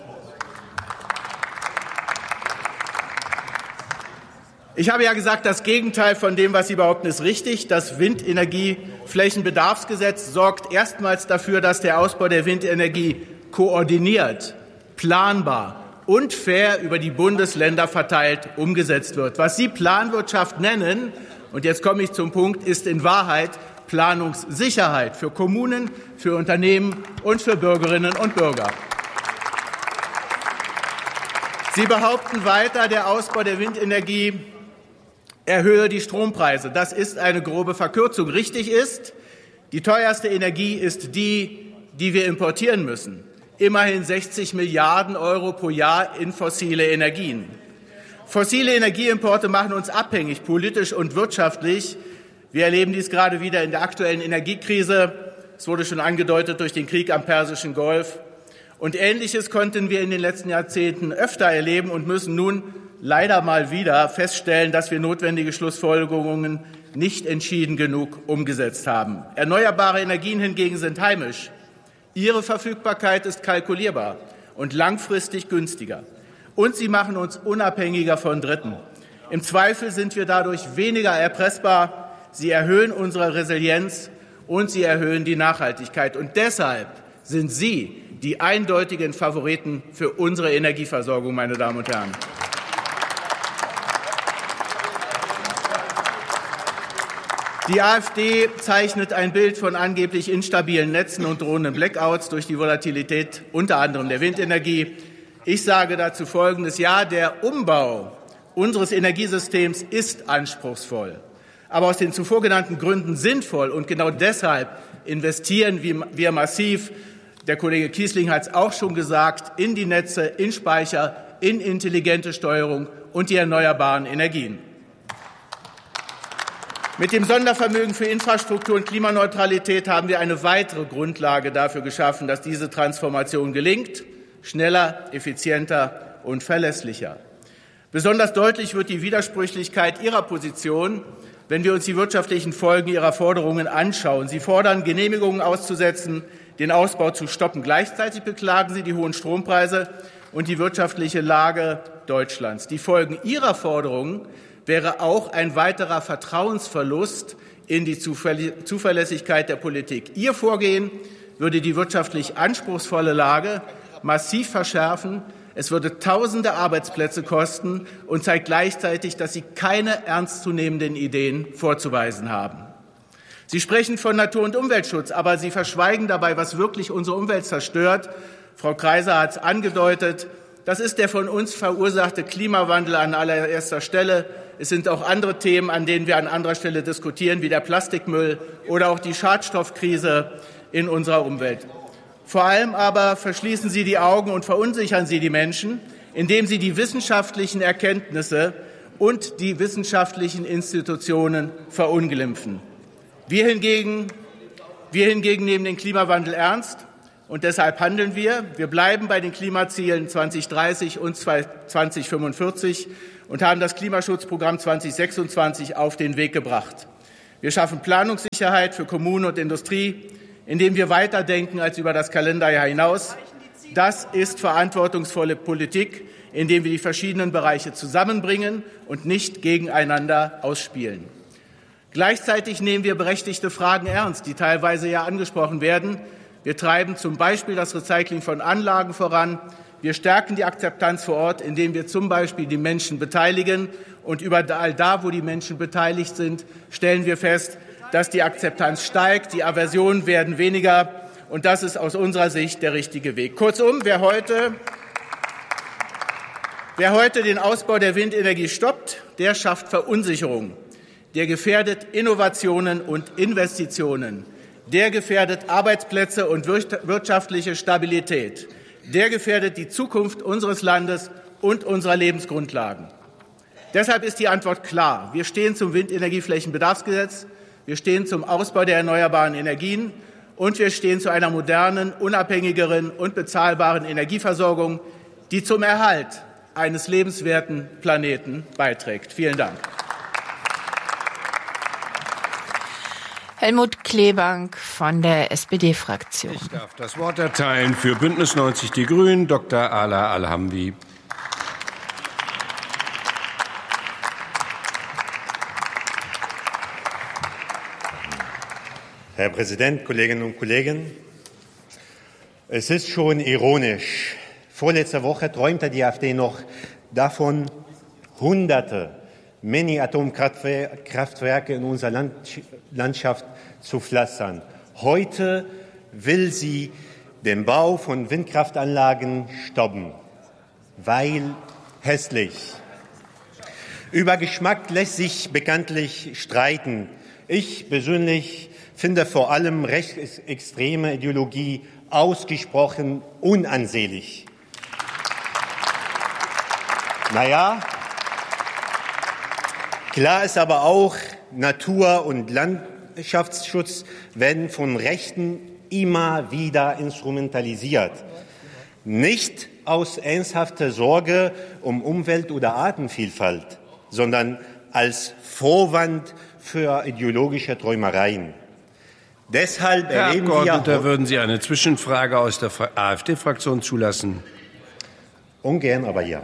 Ich habe ja gesagt, das Gegenteil von dem, was Sie behaupten, ist richtig. Das Windenergieflächenbedarfsgesetz sorgt erstmals dafür, dass der Ausbau der Windenergie koordiniert, planbar und fair über die Bundesländer verteilt umgesetzt wird. Was Sie Planwirtschaft nennen, und jetzt komme ich zum Punkt, ist in Wahrheit Planungssicherheit für Kommunen, für Unternehmen und für Bürgerinnen und Bürger. Sie behaupten weiter, der Ausbau der Windenergie erhöhe die Strompreise. Das ist eine grobe Verkürzung. Richtig ist, die teuerste Energie ist die, die wir importieren müssen. Immerhin 60 Milliarden € pro Jahr in fossile Energien. Fossile Energieimporte machen uns abhängig, politisch und wirtschaftlich. Wir erleben dies gerade wieder in der aktuellen Energiekrise. Es wurde schon angedeutet durch den Krieg am Persischen Golf. Und Ähnliches konnten wir in den letzten Jahrzehnten öfter erleben und müssen nun leider mal wieder feststellen, dass wir notwendige Schlussfolgerungen nicht entschieden genug umgesetzt haben. Erneuerbare Energien hingegen sind heimisch. Ihre Verfügbarkeit ist kalkulierbar und langfristig günstiger. Und sie machen uns unabhängiger von Dritten. Im Zweifel sind wir dadurch weniger erpressbar. Sie erhöhen unsere Resilienz und sie erhöhen die Nachhaltigkeit. Und deshalb sind Sie die eindeutigen Favoriten für unsere Energieversorgung, meine Damen und Herren. Die AfD zeichnet ein Bild von angeblich instabilen Netzen und drohenden Blackouts durch die Volatilität unter anderem der Windenergie. Ich sage dazu Folgendes. Ja, der Umbau unseres Energiesystems ist anspruchsvoll, aber aus den zuvor genannten Gründen sinnvoll. Und genau deshalb investieren wir massiv, der Kollege Kiesling hat es auch schon gesagt, in die Netze, in Speicher, in intelligente Steuerung und die erneuerbaren Energien. Mit dem Sondervermögen für Infrastruktur und Klimaneutralität haben wir eine weitere Grundlage dafür geschaffen, dass diese Transformation gelingt, schneller, effizienter und verlässlicher. Besonders deutlich wird die Widersprüchlichkeit Ihrer Position, wenn wir uns die wirtschaftlichen Folgen Ihrer Forderungen anschauen. Sie fordern, Genehmigungen auszusetzen, den Ausbau zu stoppen. Gleichzeitig beklagen Sie die hohen Strompreise und die wirtschaftliche Lage Deutschlands. Die Folgen Ihrer Forderungen wäre auch ein weiterer Vertrauensverlust in die Zuverlässigkeit der Politik. Ihr Vorgehen würde die wirtschaftlich anspruchsvolle Lage massiv verschärfen. Es würde Tausende Arbeitsplätze kosten und zeigt gleichzeitig, dass Sie keine ernstzunehmenden Ideen vorzuweisen haben. Sie sprechen von Natur- und Umweltschutz, aber Sie verschweigen dabei, was wirklich unsere Umwelt zerstört. Frau Kreiser hat es angedeutet. Das ist der von uns verursachte Klimawandel an allererster Stelle. Es sind auch andere Themen, an denen wir an anderer Stelle diskutieren, wie der Plastikmüll oder auch die Schadstoffkrise in unserer Umwelt. Vor allem aber verschließen Sie die Augen und verunsichern Sie die Menschen, indem sie die wissenschaftlichen Erkenntnisse und die wissenschaftlichen Institutionen verunglimpfen. Wir hingegen nehmen den Klimawandel ernst und deshalb handeln wir. Wir bleiben bei den Klimazielen 2030 und 2045 und haben das Klimaschutzprogramm 2026 auf den Weg gebracht. Wir schaffen Planungssicherheit für Kommunen und Industrie, indem wir weiterdenken als über das Kalenderjahr hinaus. Das ist verantwortungsvolle Politik, indem wir die verschiedenen Bereiche zusammenbringen und nicht gegeneinander ausspielen. Gleichzeitig nehmen wir berechtigte Fragen ernst, die teilweise ja angesprochen werden. Wir treiben zum Beispiel das Recycling von Anlagen voran. Wir stärken die Akzeptanz vor Ort, indem wir zum Beispiel die Menschen beteiligen. Und überall da, wo die Menschen beteiligt sind, stellen wir fest, dass die Akzeptanz steigt, die Aversionen werden weniger. Und das ist aus unserer Sicht der richtige Weg. Kurzum, wer heute den Ausbau der Windenergie stoppt, der schafft Verunsicherung. Der gefährdet Innovationen und Investitionen. Der gefährdet Arbeitsplätze und wirtschaftliche Stabilität. Der gefährdet die Zukunft unseres Landes und unserer Lebensgrundlagen. Deshalb ist die Antwort klar. Wir stehen zum Windenergieflächenbedarfsgesetz, wir stehen zum Ausbau der erneuerbaren Energien und wir stehen zu einer modernen, unabhängigeren und bezahlbaren Energieversorgung, die zum Erhalt eines lebenswerten Planeten beiträgt. Vielen Dank. Helmut Kleebank von der SPD-Fraktion. Ich darf das Wort erteilen für Bündnis 90 Die Grünen, Dr. Ala Al-Hamdi. Herr Präsident, Kolleginnen und Kollegen! Es ist schon ironisch. Vorletzte Woche träumte die AfD noch davon, Hunderte Mini-Atomkraftwerke in unserer Landschaft zu pflastern. Heute will sie den Bau von Windkraftanlagen stoppen, weil hässlich. Über Geschmack lässt sich bekanntlich streiten. Ich persönlich finde vor allem rechtsextreme Ideologie ausgesprochen unansehnlich. Naja, klar ist aber auch, Natur- und Landschaftsschutz werden von Rechten immer wieder instrumentalisiert. Nicht aus ernsthafter Sorge um Umwelt- oder Artenvielfalt, sondern als Vorwand für ideologische Träumereien. Deshalb Herr erleben Abgeordneter, würden Sie eine Zwischenfrage aus der AfD-Fraktion zulassen? Ungern, aber ja.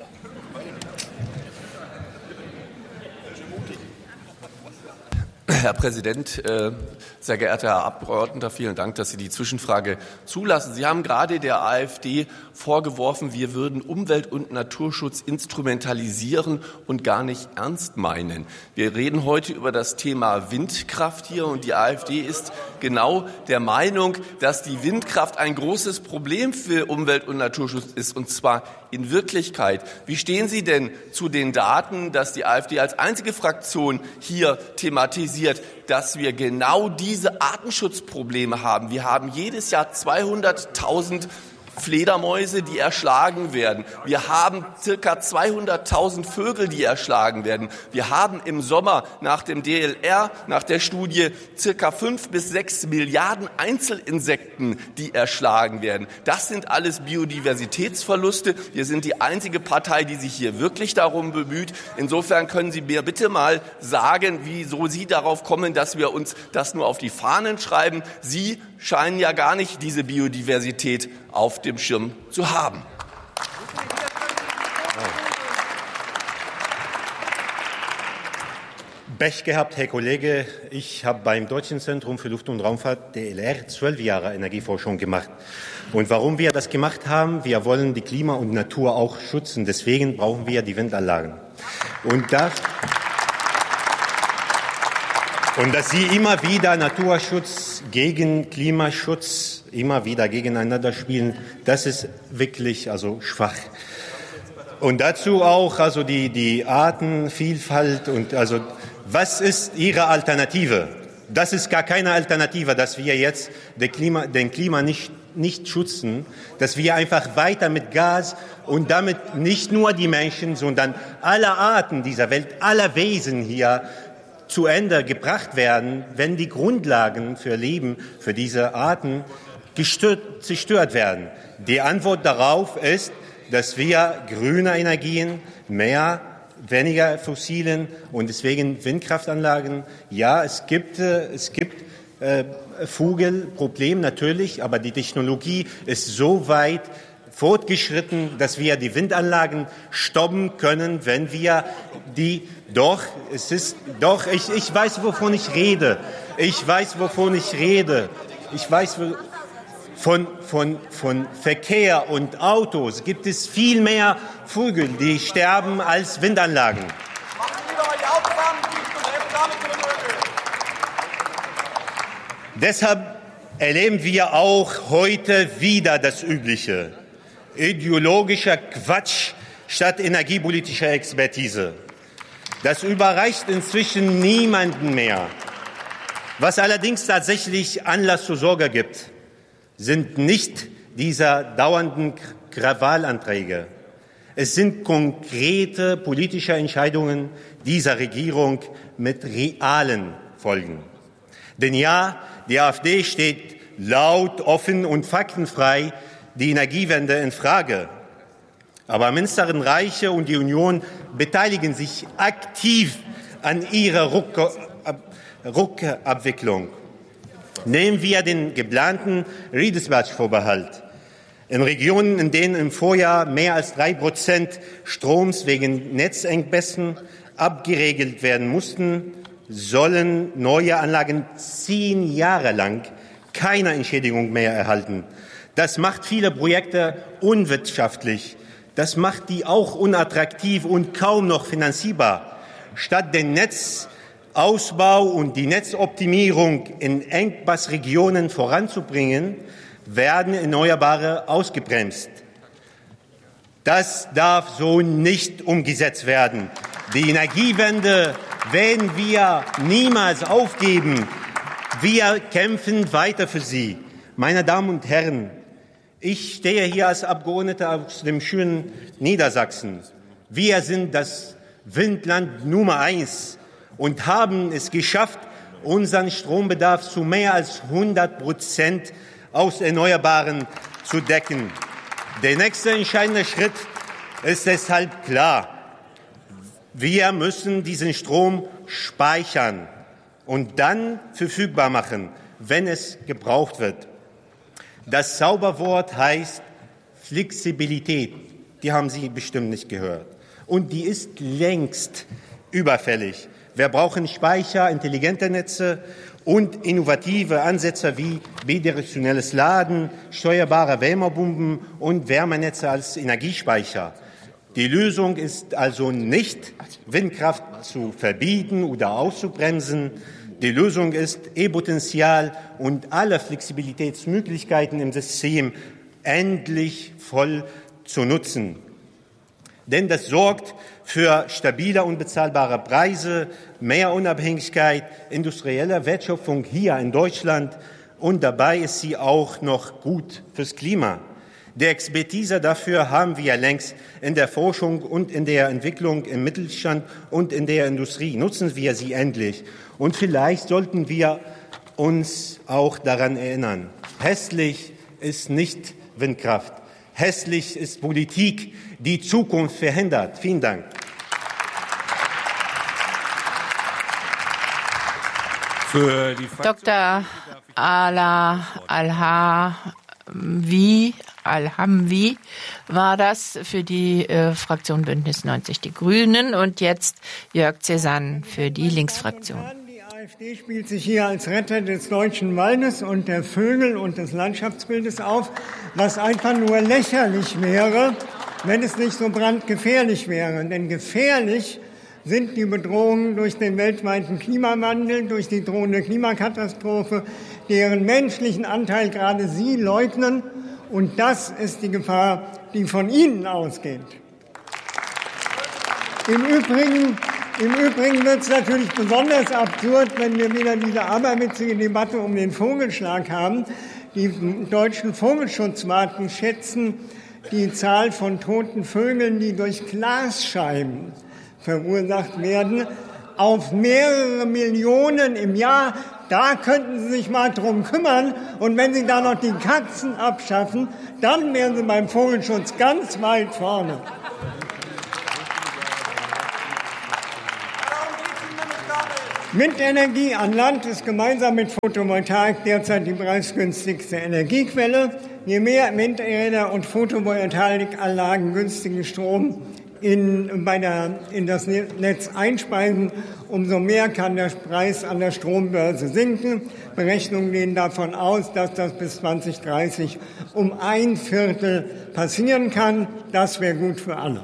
Herr Präsident, sehr geehrter Herr Abgeordneter, vielen Dank, dass Sie die Zwischenfrage zulassen. Sie haben gerade der AfD vorgeworfen, wir würden Umwelt- und Naturschutz instrumentalisieren und gar nicht ernst meinen. Wir reden heute über das Thema Windkraft hier und die AfD ist genau der Meinung, dass die Windkraft ein großes Problem für Umwelt- und Naturschutz ist, und zwar in Wirklichkeit. Wie stehen Sie denn zu den Daten, dass die AfD als einzige Fraktion hier thematisiert, dass wir genau diese Artenschutzprobleme haben? Wir haben jedes Jahr 200.000 Fledermäuse, die erschlagen werden. Wir haben circa 200.000 Vögel, die erschlagen werden. Wir haben im Sommer nach dem DLR, nach der Studie, circa 5 bis 6 Milliarden Einzelinsekten, die erschlagen werden. Das sind alles Biodiversitätsverluste. Wir sind die einzige Partei, die sich hier wirklich darum bemüht. Insofern können Sie mir bitte mal sagen, wieso Sie darauf kommen, dass wir uns das nur auf die Fahnen schreiben. Sie scheinen ja gar nicht diese Biodiversität auf dem Schirm zu haben. Pech gehabt, Herr Kollege. Ich habe beim Deutschen Zentrum für Luft- und Raumfahrt, DLR, 12 Jahre Energieforschung gemacht. Und warum wir das gemacht haben, wir wollen die Klima und Natur auch schützen. Deswegen brauchen wir die Windanlagen. Und dass Sie immer wieder Naturschutz gegen Klimaschutz immer wieder gegeneinander spielen, das ist wirklich schwach. Und dazu auch die Artenvielfalt und was ist Ihre Alternative? Das ist gar keine Alternative, dass wir jetzt den Klima nicht nicht schützen, dass wir einfach weiter mit Gas und damit nicht nur die Menschen, sondern alle Arten dieser Welt, aller Wesen hier zu Ende gebracht werden, wenn die Grundlagen für Leben, für diese Arten zerstört werden. Die Antwort darauf ist, dass wir grüne Energien weniger fossilen und deswegen Windkraftanlagen. Ja, es gibt Vogelproblem natürlich, aber die Technologie ist so weit fortgeschritten, dass wir die Windanlagen stoppen können, wenn wir ich weiß, wovon ich rede. Ich weiß von Verkehr und Autos gibt es viel mehr Vögel, die sterben als Windanlagen. Deshalb erleben wir auch heute wieder das Übliche. Ideologischer Quatsch statt energiepolitischer Expertise. Das überreicht inzwischen niemanden mehr. Was allerdings tatsächlich Anlass zur Sorge gibt, sind nicht diese dauernden Krawallanträge. Es sind konkrete politische Entscheidungen dieser Regierung mit realen Folgen. Denn ja, die AfD steht laut, offen und faktenfrei die Energiewende in Frage. Aber Ministerrenreiche und die Union beteiligen sich aktiv an ihrer Rückabwicklung. Nehmen wir den geplanten Redispatch-Vorbehalt. In Regionen, in denen im Vorjahr mehr als 3% Stroms wegen Netzengpässen abgeregelt werden mussten, sollen neue Anlagen 10 Jahre lang keine Entschädigung mehr erhalten. Das macht viele Projekte unwirtschaftlich. Das macht die auch unattraktiv und kaum noch finanzierbar. Statt den Netzausbau und die Netzoptimierung in Engpassregionen voranzubringen, werden Erneuerbare ausgebremst. Das darf so nicht umgesetzt werden. Die Energiewende werden wir niemals aufgeben. Wir kämpfen weiter für sie. Meine Damen und Herren, ich stehe hier als Abgeordneter aus dem schönen Niedersachsen. Wir sind das Windland Nummer 1 und haben es geschafft, unseren Strombedarf zu mehr als 100% aus Erneuerbaren zu decken. Der nächste entscheidende Schritt ist deshalb klar. Wir müssen diesen Strom speichern und dann verfügbar machen, wenn es gebraucht wird. Das Zauberwort heißt Flexibilität. Die haben Sie bestimmt nicht gehört. Und die ist längst überfällig. Wir brauchen Speicher, intelligente Netze und innovative Ansätze wie bidirektionelles Laden, steuerbare Wärmepumpen und Wärmenetze als Energiespeicher. Die Lösung ist also nicht, Windkraft zu verbieten oder auszubremsen. Die Lösung ist, E-Potenzial und alle Flexibilitätsmöglichkeiten im System endlich voll zu nutzen. Denn das sorgt für stabile und bezahlbare Preise, mehr Unabhängigkeit, industrielle Wertschöpfung hier in Deutschland und dabei ist sie auch noch gut fürs Klima. Die Expertise dafür haben wir längst in der Forschung und in der Entwicklung im Mittelstand und in der Industrie. Nutzen wir sie endlich. Und vielleicht sollten wir uns auch daran erinnern. Hässlich ist nicht Windkraft. Hässlich ist Politik, die Zukunft verhindert. Vielen Dank. Für die Dr. Ala Alhamwi war das für die Fraktion Bündnis 90 Die Grünen und jetzt Jörg Cezanne für die Linksfraktion. Die AfD spielt sich hier als Retter des deutschen Waldes und der Vögel und des Landschaftsbildes auf, was einfach nur lächerlich wäre, wenn es nicht so brandgefährlich wäre. Denn gefährlich sind die Bedrohungen durch den weltweiten Klimawandel, durch die drohende Klimakatastrophe, deren menschlichen Anteil gerade Sie leugnen. Und das ist die Gefahr, die von Ihnen ausgeht. Im Übrigen wird es natürlich besonders absurd, wenn wir wieder diese aberwitzige Debatte um den Vogelschlag haben. Die deutschen Vogelschutzwarten schätzen die Zahl von toten Vögeln, die durch Glasscheiben verursacht werden, auf mehrere Millionen im Jahr. Da könnten Sie sich mal drum kümmern. Und wenn Sie da noch die Katzen abschaffen, dann wären Sie beim Vogelschutz ganz weit vorne. Windenergie an Land ist gemeinsam mit Photovoltaik derzeit die preisgünstigste Energiequelle. Je mehr Windräder und Photovoltaikanlagen günstigen Strom in das Netz einspeisen, umso mehr kann der Preis an der Strombörse sinken. Berechnungen gehen davon aus, dass das bis 2030 um 1/4 passieren kann. Das wäre gut für alle.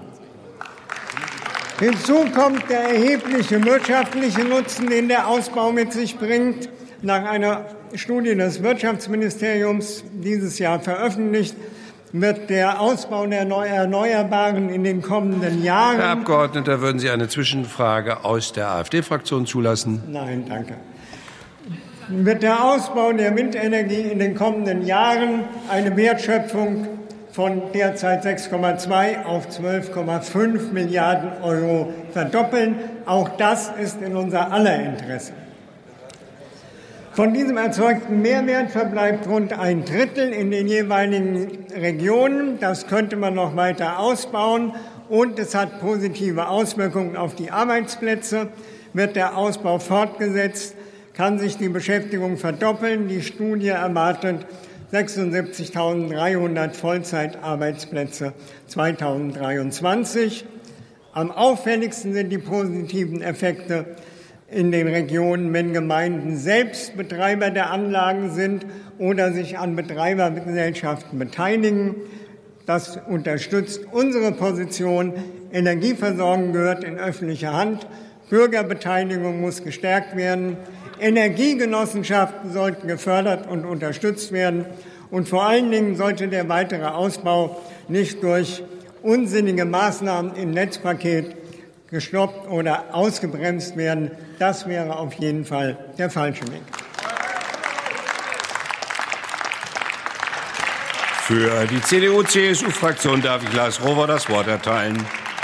Hinzu kommt der erhebliche wirtschaftliche Nutzen, den der Ausbau mit sich bringt. Nach einer Studie des Wirtschaftsministeriums dieses Jahr veröffentlicht, wird der Ausbau der Erneuerbaren in den kommenden Jahren... Herr Abgeordneter, würden Sie eine Zwischenfrage aus der AfD-Fraktion zulassen? Nein, danke. Wird der Ausbau der Windenergie in den kommenden Jahren eine Wertschöpfung von derzeit 6,2 auf 12,5 Milliarden Euro verdoppeln. Auch das ist in unser aller Interesse. Von diesem erzeugten Mehrwert verbleibt rund 1/3 in den jeweiligen Regionen. Das könnte man noch weiter ausbauen. Und es hat positive Auswirkungen auf die Arbeitsplätze. Wird der Ausbau fortgesetzt, kann sich die Beschäftigung verdoppeln. Die Studie erwartet 76.300 Vollzeitarbeitsplätze 2023. Am auffälligsten sind die positiven Effekte in den Regionen, wenn Gemeinden selbst Betreiber der Anlagen sind oder sich an Betreibergesellschaften beteiligen. Das unterstützt unsere Position. Energieversorgung gehört in öffentliche Hand. Bürgerbeteiligung muss gestärkt werden. Energiegenossenschaften sollten gefördert und unterstützt werden. Und vor allen Dingen sollte der weitere Ausbau nicht durch unsinnige Maßnahmen im Netzpaket gestoppt oder ausgebremst werden. Das wäre auf jeden Fall der falsche Weg. Für die CDU-CSU-Fraktion darf ich Lars Rohwer das Wort erteilen.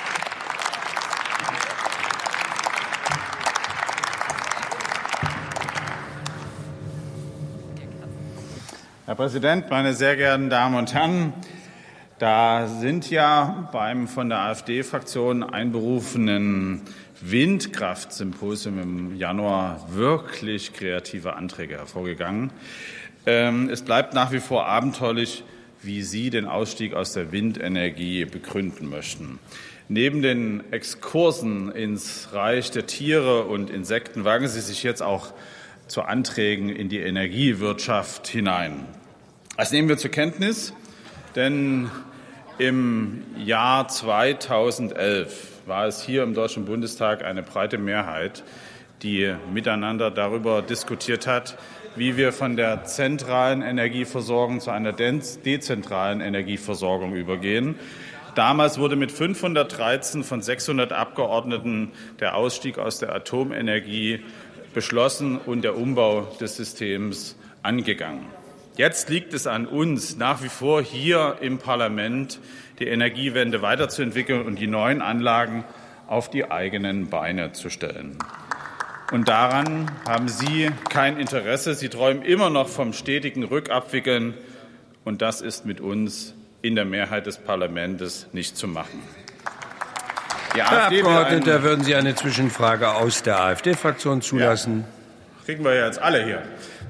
Herr Präsident, meine sehr geehrten Damen und Herren! Da sind ja beim von der AfD-Fraktion einberufenen Windkraftsymposium im Januar wirklich kreative Anträge hervorgegangen. Es bleibt nach wie vor abenteuerlich, wie Sie den Ausstieg aus der Windenergie begründen möchten. Neben den Exkursen ins Reich der Tiere und Insekten wagen Sie sich jetzt auch zu Anträgen in die Energiewirtschaft hinein. Das nehmen wir zur Kenntnis, denn im Jahr 2011 war es hier im Deutschen Bundestag eine breite Mehrheit, die miteinander darüber diskutiert hat, wie wir von der zentralen Energieversorgung zu einer dezentralen Energieversorgung übergehen. Damals wurde mit 513 von 600 Abgeordneten der Ausstieg aus der Atomenergie beschlossen und der Umbau des Systems angegangen. Jetzt liegt es an uns, nach wie vor hier im Parlament die Energiewende weiterzuentwickeln und die neuen Anlagen auf die eigenen Beine zu stellen. Und daran haben Sie kein Interesse. Sie träumen immer noch vom stetigen Rückabwickeln. Und das ist mit uns in der Mehrheit des Parlaments nicht zu machen. Herr Abgeordneter, würden Sie eine Zwischenfrage aus der AfD-Fraktion zulassen? Ja, kriegen wir ja jetzt alle hier.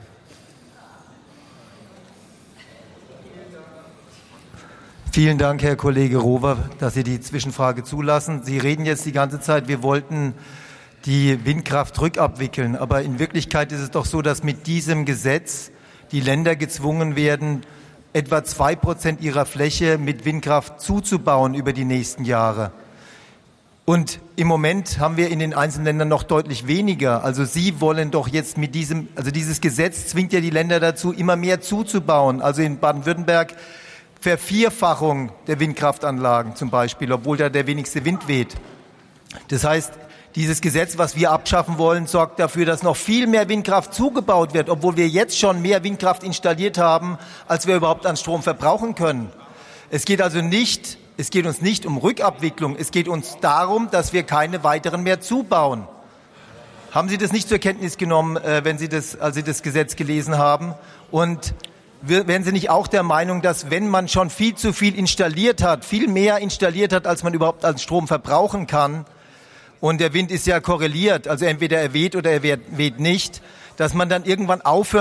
Vielen Dank, Herr Kollege Rohwer, dass Sie die Zwischenfrage zulassen. Sie reden jetzt die ganze Zeit, wir wollten die Windkraft rückabwickeln. Aber in Wirklichkeit ist es doch so, dass mit diesem Gesetz die Länder gezwungen werden, etwa 2% ihrer Fläche mit Windkraft zuzubauen über die nächsten Jahre. Und im Moment haben wir in den einzelnen Ländern noch deutlich weniger. Also Sie wollen doch jetzt mit dieses Gesetz zwingt ja die Länder dazu, immer mehr zuzubauen. Also in Baden-Württemberg Vervierfachung der Windkraftanlagen zum Beispiel, obwohl da der wenigste Wind weht. Das heißt, Dieses Gesetz, was wir abschaffen wollen, sorgt dafür, dass noch viel mehr Windkraft zugebaut wird, obwohl wir jetzt schon mehr Windkraft installiert haben, als wir überhaupt an Strom verbrauchen können. Es geht uns nicht um Rückabwicklung. Es geht uns darum, dass wir keine weiteren mehr zubauen. Haben Sie das nicht zur Kenntnis genommen, als Sie das Gesetz gelesen haben? Und wären Sie nicht auch der Meinung, dass wenn man schon viel zu viel installiert hat, viel mehr installiert hat, als man überhaupt an Strom verbrauchen kann, und der Wind ist ja korreliert, also entweder er weht oder er weht nicht, dass man dann irgendwann aufhört,